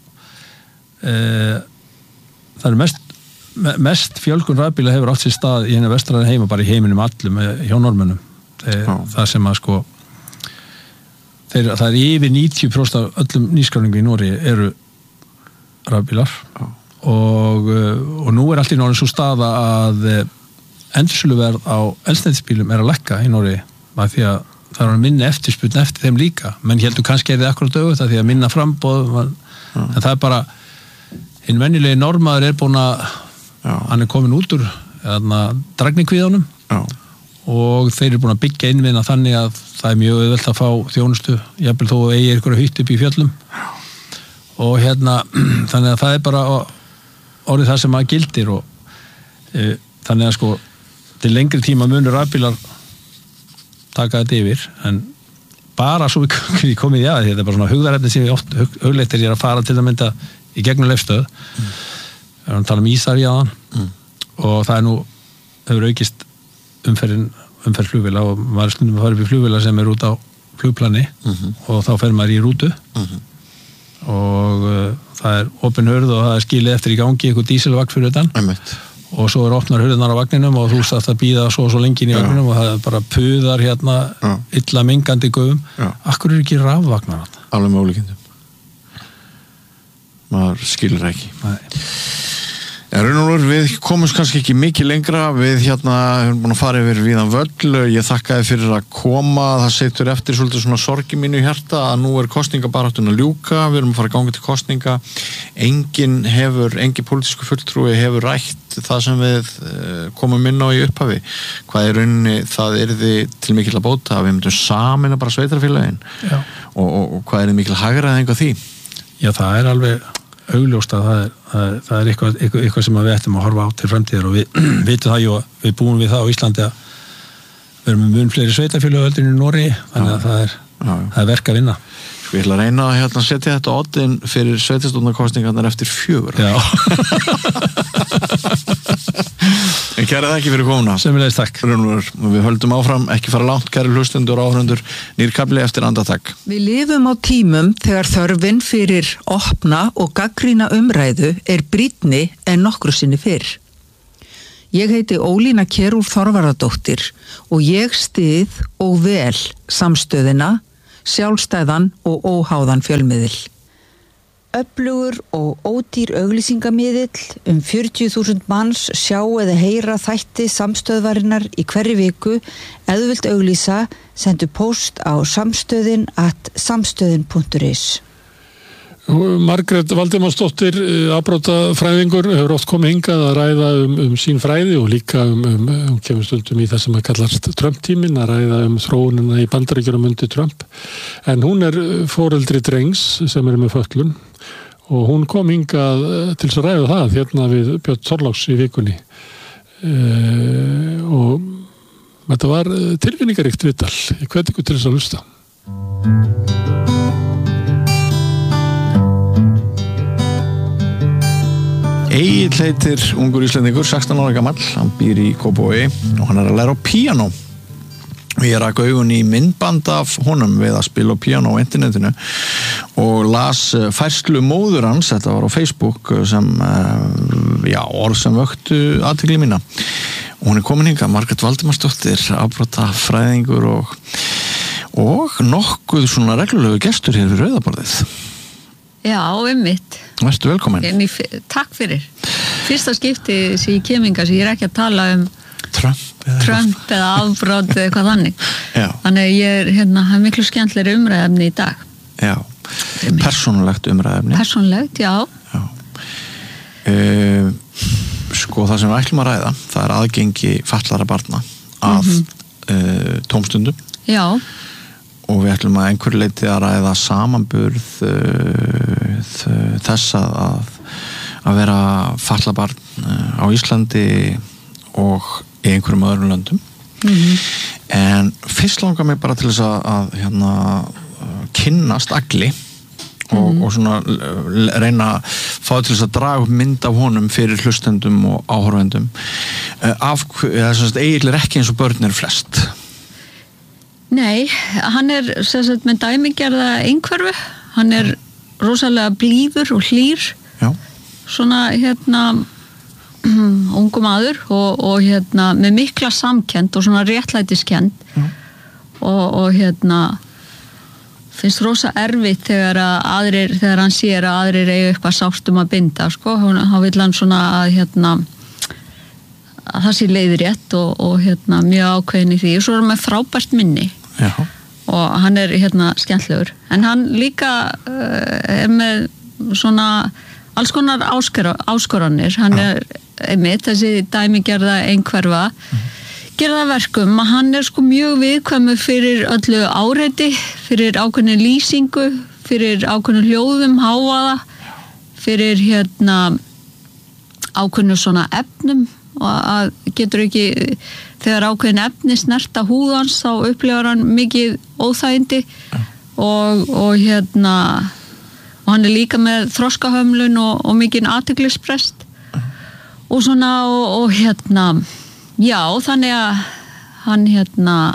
það er mest fjölgun rafbíla hefur átt sér stað í henni vestræðin heima bara í heiminum allum hjá Norðmönnum það sem að sko það er yfir 90% af öllum nýskráningu í Nóri eru rafbílar og nú er allt í Nóri svo staða að endursöluverð á eldsneytisbílum að lækka í Nóri af því að það er minni eftirspurn eftir þeim líka menn heldur kannski er þið akkurat auðvitað því að minna framboð en það er bara hinn venjulegi normaður búin að hann komin út úr dragningkvíðanum og þeir eru búin að byggja innvinna þannig að það er mjög auðvelt að fá þjónustu jafnvel þó að eigi einhverju hytt upp í fjöllum og þannig að það er bara orðið það sem að gildir og þannig að sko til lengri tíma munur rafbílar taka þetta yfir en bara svo við komið í þetta er bara svona hugðarefni sem við oft hugleittir að fara til að mynda í gegnum Leifsstöð við erum að tala Ísar í aðan og það er nú hefur aukist umferð flugvéla og maður stundum að fara upp í flugvéla sem út á flugplani og þá fer maður í rútu og það er opin hurð og það er skilið eftir í gangi eitthvað dísilvagn fyrir utan og svo opnar hurðunar á vagninum og þú sátt að bíða svo lengi inn í vagninum og það er bara puðar illa mengandi gufum akkur er ekki rafvagnar alveg með ólíkindum maður skilur ekki Við komumst kannski ekki mikið lengra við erum búin að fara yfir víðan völl ég þakkaði fyrir að koma það setur eftir svolítið svona sorgi mínu í hjarta að nú kosningabaráttun að ljúka við erum að fara að ganga til kosninga engin pólitísku fulltrúi hefur rætt það sem við komum inn á í upphafi hvað rauninni það yrði til mikil að bóta við myndum sameina bara sveitarfélögin og hvað mikil hagræðing á því Já, það alveg augljóst að það er eitthvað sem við ættum að horfa á til framtíðar og við vitum það og við búum við það á Íslandi að við erum með mun fleiri sveitarfélög í Noregi þannig að það er verk að vinna Ég ætla að reyna að setja þetta oddinn fyrir sveitarstjórnarkosningarnar eftir 4 Já En kæra þakki fyrir komuna. Sömuleiðis takk. Runur, við höldum áfram, ekki fara langt, kæri hlustendur og áhörundur, nýr kafli eftir andartak. Við lifum á tímum þegar þörfin fyrir opna og gagnrýna umræðu brýnni en nokkru sinni fyrr. Ég heiti Ólína Kjerúl Þorvarðardóttir og ég styð og vel samstöðina, sjálfstæðan og óháðan fjölmiðil. Öflugur og ódýr auglýsingamiðill 40.000 manns sjá eða heyra þætti samstöðvarinnar í hverri viku. Ef þú vilt auglýsa, sendu post á samstöðin@samstöðin.is. Margrét Valdimarsdóttir, afbrotafræðingur, hefur oft komið hingað að ræða sín fræði og líka hún kemur stundum í það sem að kallast Trump-tímin, að ræða þróunina í Bandaríkjunum undir Trump. En hún foreldri drengs sem með fötlun og hún kom hingað til að ræða það hérna við Björn Þorláks í vikunni. Og þetta var tilfinningaríkt viðtal. Ég hvet ykkur til þess að hlusta. Egill heitir ungur íslendingur, 16 ára gamall, hann býr í Kópavogi og hann að læra á píanó. Ég rak augun í myndband af honum við að spila á píanó á internetinu og las færslu móður hans, þetta var á Facebook, sem, orð sem vöktu athygli mína. Og hún komin hingað, Margrét Valdimarsdóttir, afbrotafræðingur og nokkuð svona reglulegu gestur hér við Rauðaborðið. Já, einmitt. Vertu velkomin. Takk fyrir. Fyrsta skipti sem ég keminga sem ég ekki að tala Trump eða afbrot eða eitthvað þannig. Já. Þannig ég það miklu skemmtlegri umræðefni í dag. Já, persónulegt umræðefni. Persónulegt, já. Sko það sem við ætlum að ræða, það aðgengi fatlaðra barna að tómstundum. Já. Og við ætlum að einhverju leyti að ræða samanburð þess að vera fatlað barn á Íslandi og í einhverjum öðrum löndum. En fyrst langar mig bara til þess að kynnast Agli og svona reyna að fá til þess að draga upp mynd af honum fyrir hlustendum og áhorfendum. Egill ekki eins og börn flest. Nei, hann sem sagt með dæmigerða einhverfu, hann rosalega blíður og hlýr. Já. Svona ungu maður og með mikla samkennd og svona réttlætiskend. Og finnst rosa erfitt þegar hann sér að aðrir eiga eitthvað sárt að binda, sko. Hann vill hann svona að það sé leiðrétt og mjög ákveðin í því. Og svo með frábært minni. Já. Og hann skemmtlegur. En hann líka með svona alls konar áskoranir. Hann einmitt þessi dæmigerða einhverfa. Gerða verkum að hann sko mjög viðkvæmur fyrir öllu áreiti, fyrir ákveðni lýsingu, fyrir ákveðni hljóðum, hávaða, fyrir ákveðnu svona efnum og að getur ekki þegar ákveðin efni snerta húðans þá upplifar hann mikið óþægindi og hann líka með þroskahömlun og mikið athyglisbrest og svona og já, þannig að hann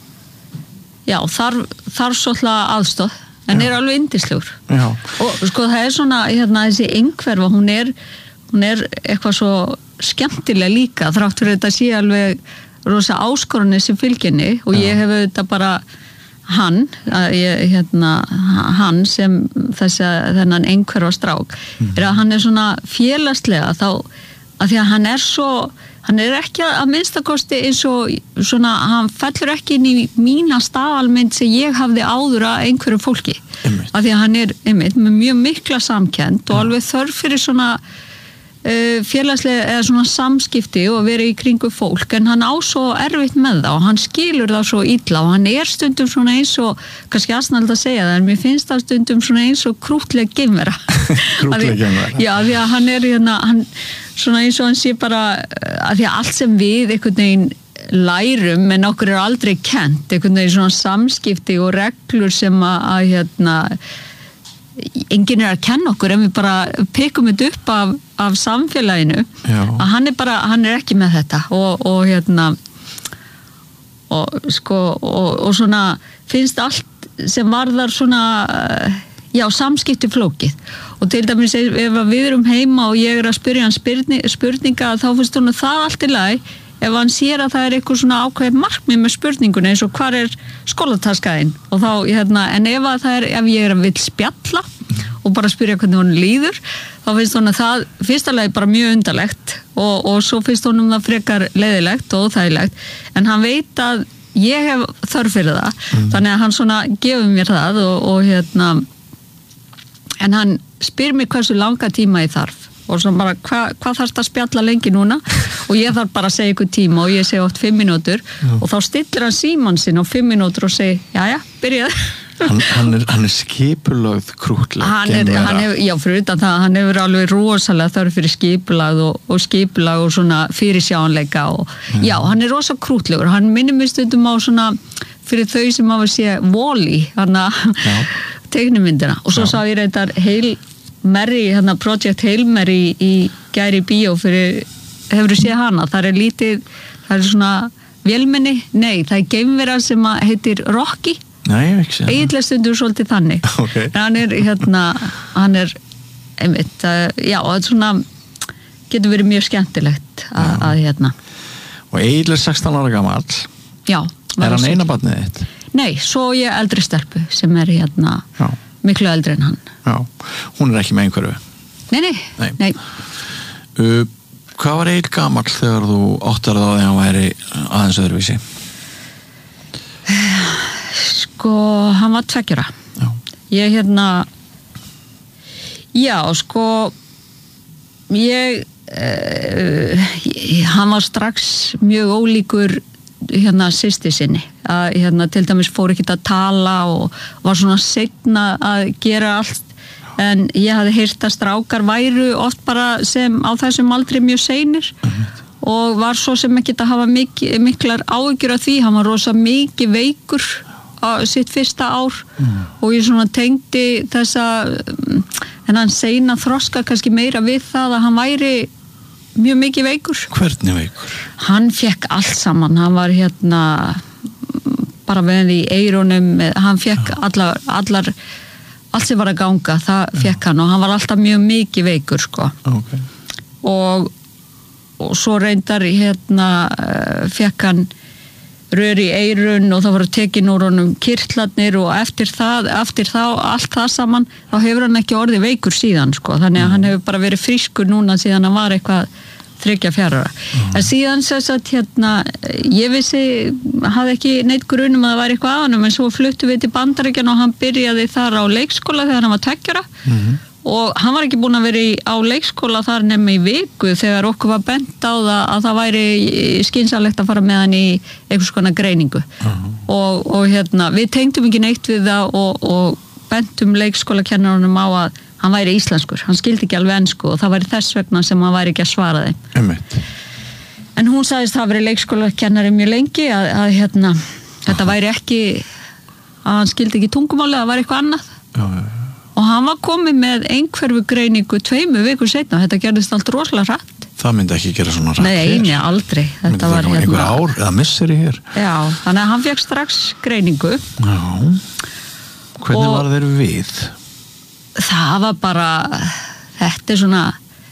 þarf svolítið aðstoð en alveg yndislegur og sko það svona þessi einhverfa, hún eitthvað svo skemmtilega líka þrátt fyrir þetta sé alveg rosa áskorunni sem fylginni og ég hef auðvitað bara hann sem þennan einhverfa strák að hann svona félagslega þá að því að hann ekki að minnstakosti eins og svona, hann fellur ekki inn í mína staðalmynd sem ég hafði áður að einhverju fólki að því að hann einmitt með mjög mikla samkennd og alveg þörf fyrir svona félagslega eða svona samskipti og vera í kringu fólk en hann á svo erfitt með það og hann skilur það svo illa og hann stundum svona eins og kannski aðsnald að segja það en mér finnst það stundum svona eins og krútleg geimvera já því að hann hann svona eins og hann sé bara að því að allt sem við einhvern veginn lærum en okkur aldrei kennt einhvern veginn svona samskipti og reglur sem að enginn að kenna okkur en við bara pikum þetta upp af samfélaginu að hann er ekki með þetta og svona finnst allt sem varðar svona samskipti flókið og til dæmis ef við erum heima og ég að spyrja hann spurninga þá finnst hún það allt í lagi ef hann sér að það eitthvað svona ákveðið markmið með spurningunni eins og hvar skólataskaðinn og þá, en ef ég að vill spjalla og bara spyrja hvernig hún líður þá finnst hún að það fyrsta lagi bara mjög undarlegt og svo finnst hún það frekar leiðilegt og óþægilegt en hann veit að ég hef þörf fyrir það þannig að hann svona gefur mér það og en hann spyr mig hversu langa tíma ég þarf og svo bara hvað þarfst að spjalla lengi núna og ég þarf bara að segja ykkur tíma og ég segi oft 5 mínútur og þá stillir hann símann sinn á 5 mínútur og segi, byrjað hann er skipulagð krútleg fyrir utan það, hann hefur alveg rosalega þörf fyrir skipulag og skipulag og svona fyrirsjáanleika og hann er rosa krútlegur, hann minnir mig stundum á svona fyrir þau sem hafa séð Wall-E teiknumyndina og svo sá ég reyndar Mary, Project Hail Mary í gær í bíó hefur þú séð hana, það er lítið það er svona vélmenni það er geimvera sem heitir Rocky eiginlega stundur svolítið þannig en hann er einmitt, og það svona getur verið mjög skemmtilegt að og eiginlega 16 ára gamall er hann eina barnið þitt? Nei, svo ég eldri stelpu sem er miklu eldri en hann hún er ekki með einhverju? Nei. Hvað var Egill gamall þegar þú áttar það að hann væri aðeins öðruvísi? Hann var 2 ára ég hann var strax mjög ólíkur systur sinni að til dæmis fór ekki að tala og var svona seinna að gera allt en ég hafði heyrt að strákar væru oft bara sem á þessum aldrei mjög seinir og var svo sem ekki að hafa miklar áhyggjur af því, hann var rosa mikið veikur á sitt fyrsta ár og ég svona tengdi þennan seina þroska kannski meira við það að hann væri mjög mikið veikur. Hvernig veikur? Hann fekk allt saman, hann var bara með í eyrunum, hann fekk allar allt sem var að ganga, það fekk hann og hann var alltaf mjög mikið veikur og svo reyndar fekk hann rör í eyrun og það voru tekin úr honum kirtlarnir og eftir þá allt það saman, þá hefur hann ekki orðið veikur síðan þannig að hann hefur bara verið frískur núna síðan hann var eitthvað 3-4 ára. En síðan ég hafði ekki neitt grunum að það var eitthvað að honum en svo fluttum við til Bandaríkjanna og hann byrjaði þar á leikskóla þegar hann var 2 ára og hann var ekki búinn að vera á leikskóla þar nema í viku þegar okkur var bent á að það væri skynsamlegt að fara með hann í einhvers konar greiningu og við tengdum ekki neitt við það og bentum leikskólakennarunum á að hann væri íslenskur, hann skildi ekki alveg ensku og það væri þess vegna sem hann væri ekki að svara þeim en hún sagðist það verið leikskólakennari mjög lengi að þetta væri ekki að hann skildi ekki tungumáli, það var eitthvað annað og hann var komið með einhverfu greiningu 2 vikur seinna, þetta gerðist allt rosalega hratt. Það myndi ekki gera svona hratt Nei, aldrei. Þetta var einhver ár eða misseri hér. Já, þannig að hann fekk strax greiningu. Já. Hvernig var þeir við? Það var bara, þetta svona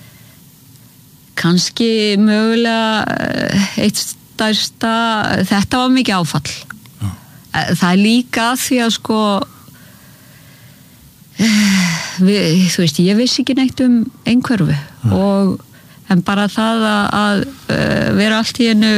kannski mögulega eitt stærsta, þetta var mikið áfall. Já. Það er líka því að þú veist, ég vissi ekki neitt einhverfu en bara það að vera allt í einu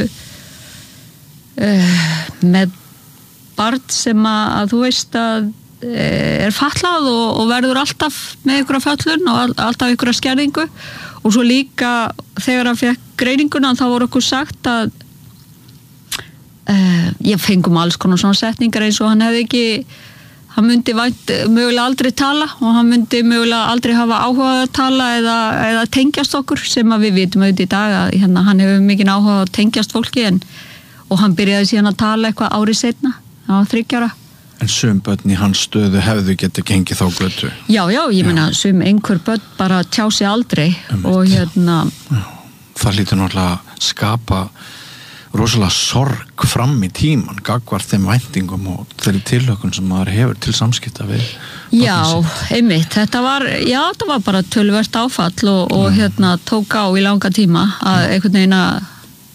með barn sem að þú veist að er fatlað og verður alltaf með einhverja fötlun og alltaf einhverja skerðingu og svo líka þegar hann fekk greininguna þá voru okkur sagt að ég fengum alls konar svona setningar eins og hann hefði ekki hann myndi mögulega aldrei tala og hann myndi mögulega aldrei hafa áhuga að tala eða tengjast okkur sem að við vitum auðvitað í dag að hann hefur mikinn áhuga að tengjast fólki og hann byrjaði síðan að tala eitthvað árið seinna, hann var 3 ára. En sum börn í hans stöðu hefðu getið gengið þá götu. Já, ég meina, sum einhver börn bara tjá sig aldrei og Það hlýtur náttúrulega að skapa rosalega sorg fram í tíman gagvart þeim væntingum og þeirri tilhökun sem maður hefur til samskipta við. Já, einmitt, þetta var bara töluvert áfall og tók á í langa tíma að einhvern veginn að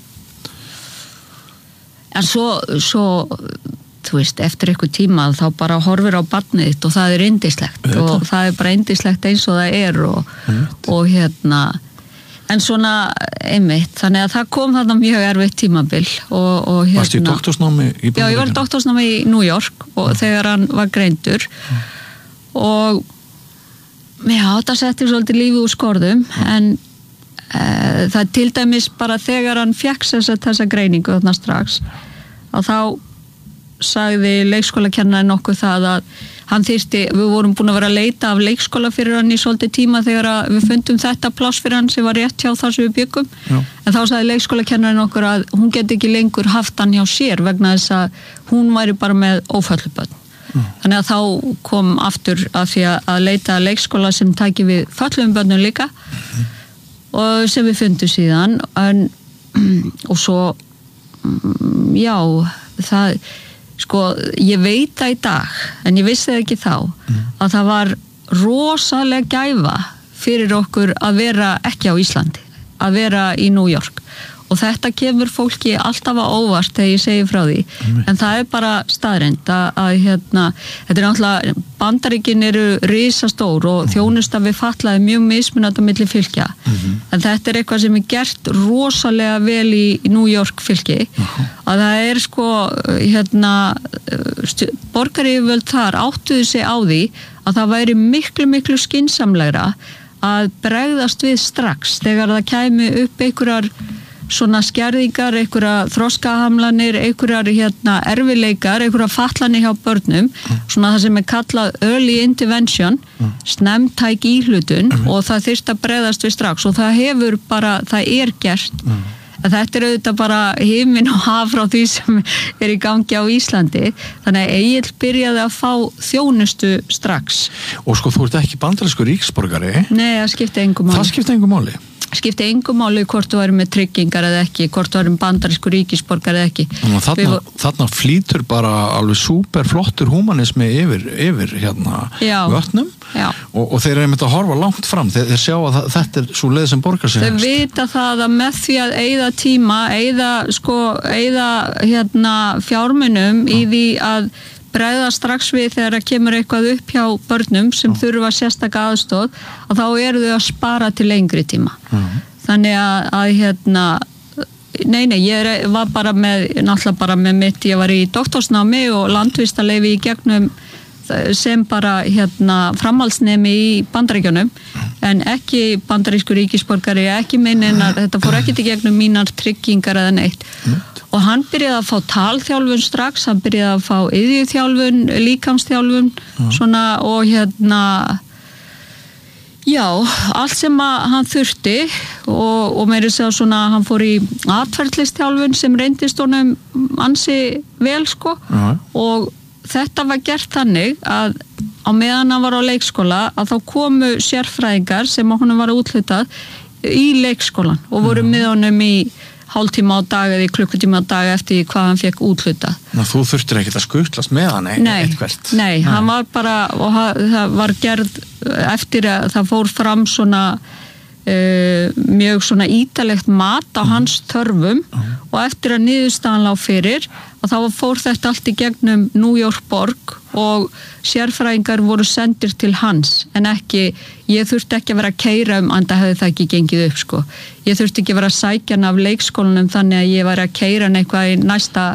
en svo þú veist, eftir eitthvað tíma þá bara horfir á barnið þitt og það er yndislegt og það er bara yndislegt eins og það er og en svona einmitt, þannig að það kom þarna mjög erfitt tímabil og Varstu í doktorsnámi í Bandaríkjunum? Já, ég var í doktorsnámi í New York og þegar hann var greindur og það setti svolítið lífið úr skorðum en það til dæmis bara þegar hann fékk þessa greiningu þarna strax og þá sagði leikskólakennarinn okkur það að hann þyrfti, við vorum búin að vera að leita af leikskóla fyrir hann í svolítið tíma þegar við fundum þetta pláss fyrir hann sem var rétt hjá þar sem við byggum en þá sagði leikskólakennarinn okkur að hún geti ekki lengur haft hann hjá sér vegna þess að hún væri bara með óföllubörn þannig að þá kom aftur að því að leita að leikskóla sem tæki við föllum börnum líka og sem við fundum síðan og svo það sko, ég veit það í dag en ég vissi það ekki þá að það var rosalega gæfa fyrir okkur að vera ekki á Íslandi að vera í New York og þetta kemur fólki alltaf á óvart þegar ég segi frá því en það er bara staðreynd að þetta er náttúrulega Bandaríkin eru risastór og þjónusta við fatlaði mjög mismunandi á milli fylkja en þetta er eitthvað sem er gert rosalega vel í New York fylki að það er sko borgaryfirvöld þar áttuðu sig á því að það væri miklu skynsamlegra að bregðast við strax þegar það kæmi upp einhverjar svona skerðingar, einhverja þroskahamlanir, einhverjar erfileikar, einhverja fatlanir hjá börnum, svona það sem er kallað early intervention, snemmtæk íhlutun og það þyrfti að bregðast við strax og það er gert. Þetta er auðvitað bara himinn og haf frá því sem er í gangi á Íslandi, þannig að Egill byrjaði að fá þjónustu strax. Og sko, þú ert ekki bandarískur ríkisborgari? Nei, það skipti engu máli. Það skipti engu máli? Skipti engu máli hvort þú væri með tryggingar eða ekki, hvort þú væri með bandarískur ríkisborgar eða ekki. Þarna flýtur bara alveg súper flottur humanismi yfir vötnum og þeir eru einmitt að horfa langt fram, þeir sjá að þetta er svo leið sem borgar sig. Þeir vita það að með því að eyða tíma, eyða fjármunum í því að bregða strax við þegar það kemur eitthvað upp hjá börnum sem þurfa sérstaka aðstoð og þá eru þau að spara til lengri tíma. Þannig að ég var bara með mitt, ég var í doktorsnámi og landvistarleyfi í gegnum sem bara framhaldsnemi í Bandaríkjunum en ekki bandarískur ríkisborgari, ekki meinin að þetta fór ekki til gegnum mínar tryggingar eða neitt og hann byrjaði að fá talþjálfun strax, hann byrjaði að fá iðjuþjálfun, líkamsþjálfun svona og allt sem hann þurfti og meiri segja svona hann fór í atferðlistþjálfun sem reyndist honum ansi vel sko og þetta var gert þannig að á meðan hann var á leikskóla að þá komu sérfræðingar sem honum var úthlutað í leikskólan og voru með honum í hálftíma á dag eða í klukkutíma á dag eftir hvað hann fekk úthlutað. Þú þurftir ekkert að skutlast með hann eitthvert? Nei, hann var bara og það var gerð eftir að það fór fram svona mjög svona ítalegt mat á hans þörfum og eftir að niðurstaðan lá fyrir og þá fór þetta allt í gegnum New York borg og sérfræðingar voru sendir til hans en ekki, ég þurfti ekki að vera að keyra enda hefði það ekki gengið upp sko. Ég þurfti ekki að vera að sækja hann af leikskólanum þannig að ég var að keyra hann eitthvað í næsta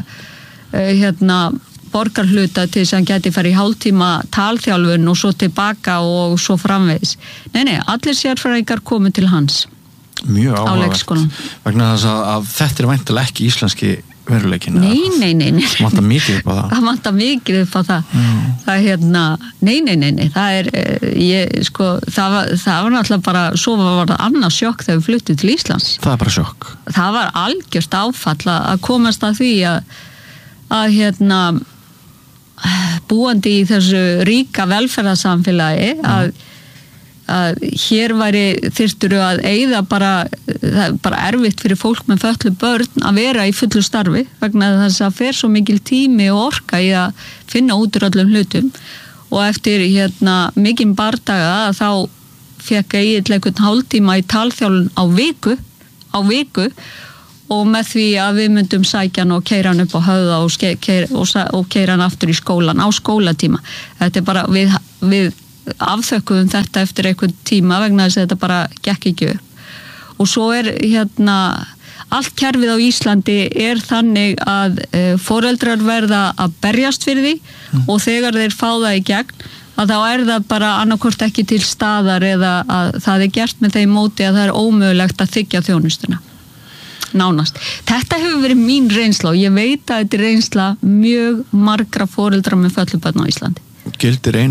borgarhluta til þess að hann geti farið í hálftíma talþjálfun og svo tilbaka og svo framvegis. Nei, allir sérfræðingar komu til hans mjög á leikskólan. Vegna þess að þetta er væntanlega ekki íslenski veruleikin. Nei. Það vantar mikið upp á það. Það vantar mikið upp á það. Það nei. Það er, það var náttúrulega bara, svo var það annað sjokk þegar við fluttum til Íslands. Það er bara sjokk. Það var algjört áfall að komast að því að búandi í þessu ríka velferðarsamfélagi að hér þyrftur að eyða bara erfitt fyrir fólk með fötluð börn að vera í fullu starfi vegna þess að fer svo mikil tími og orka í að finna út úr öllum hlutum og eftir mikinn bardaga þá fekk Egill einhvern hálftíma í talþjálfun á viku og með því að við myndum sækja hann og keyra hann upp á Höfða og keyra hann aftur í skólan á skólatíma. Þetta bara við afþökkuðum þetta eftir einhvern tíma vegna þess að þetta bara gekk ekki upp og svo allt kerfið á Íslandi þannig að foreldrar verða að berjast fyrir því og þegar þeir fá það í gegn að þá það bara annarkvort ekki til staðar eða að það gert með þeim móti að það ómögulegt að þiggja þjónustuna nánast. Þetta hefur verið mín reynsla og ég veit að þetta reynsla mjög margra foreldra með fötluð börn á Íslandi. Gildir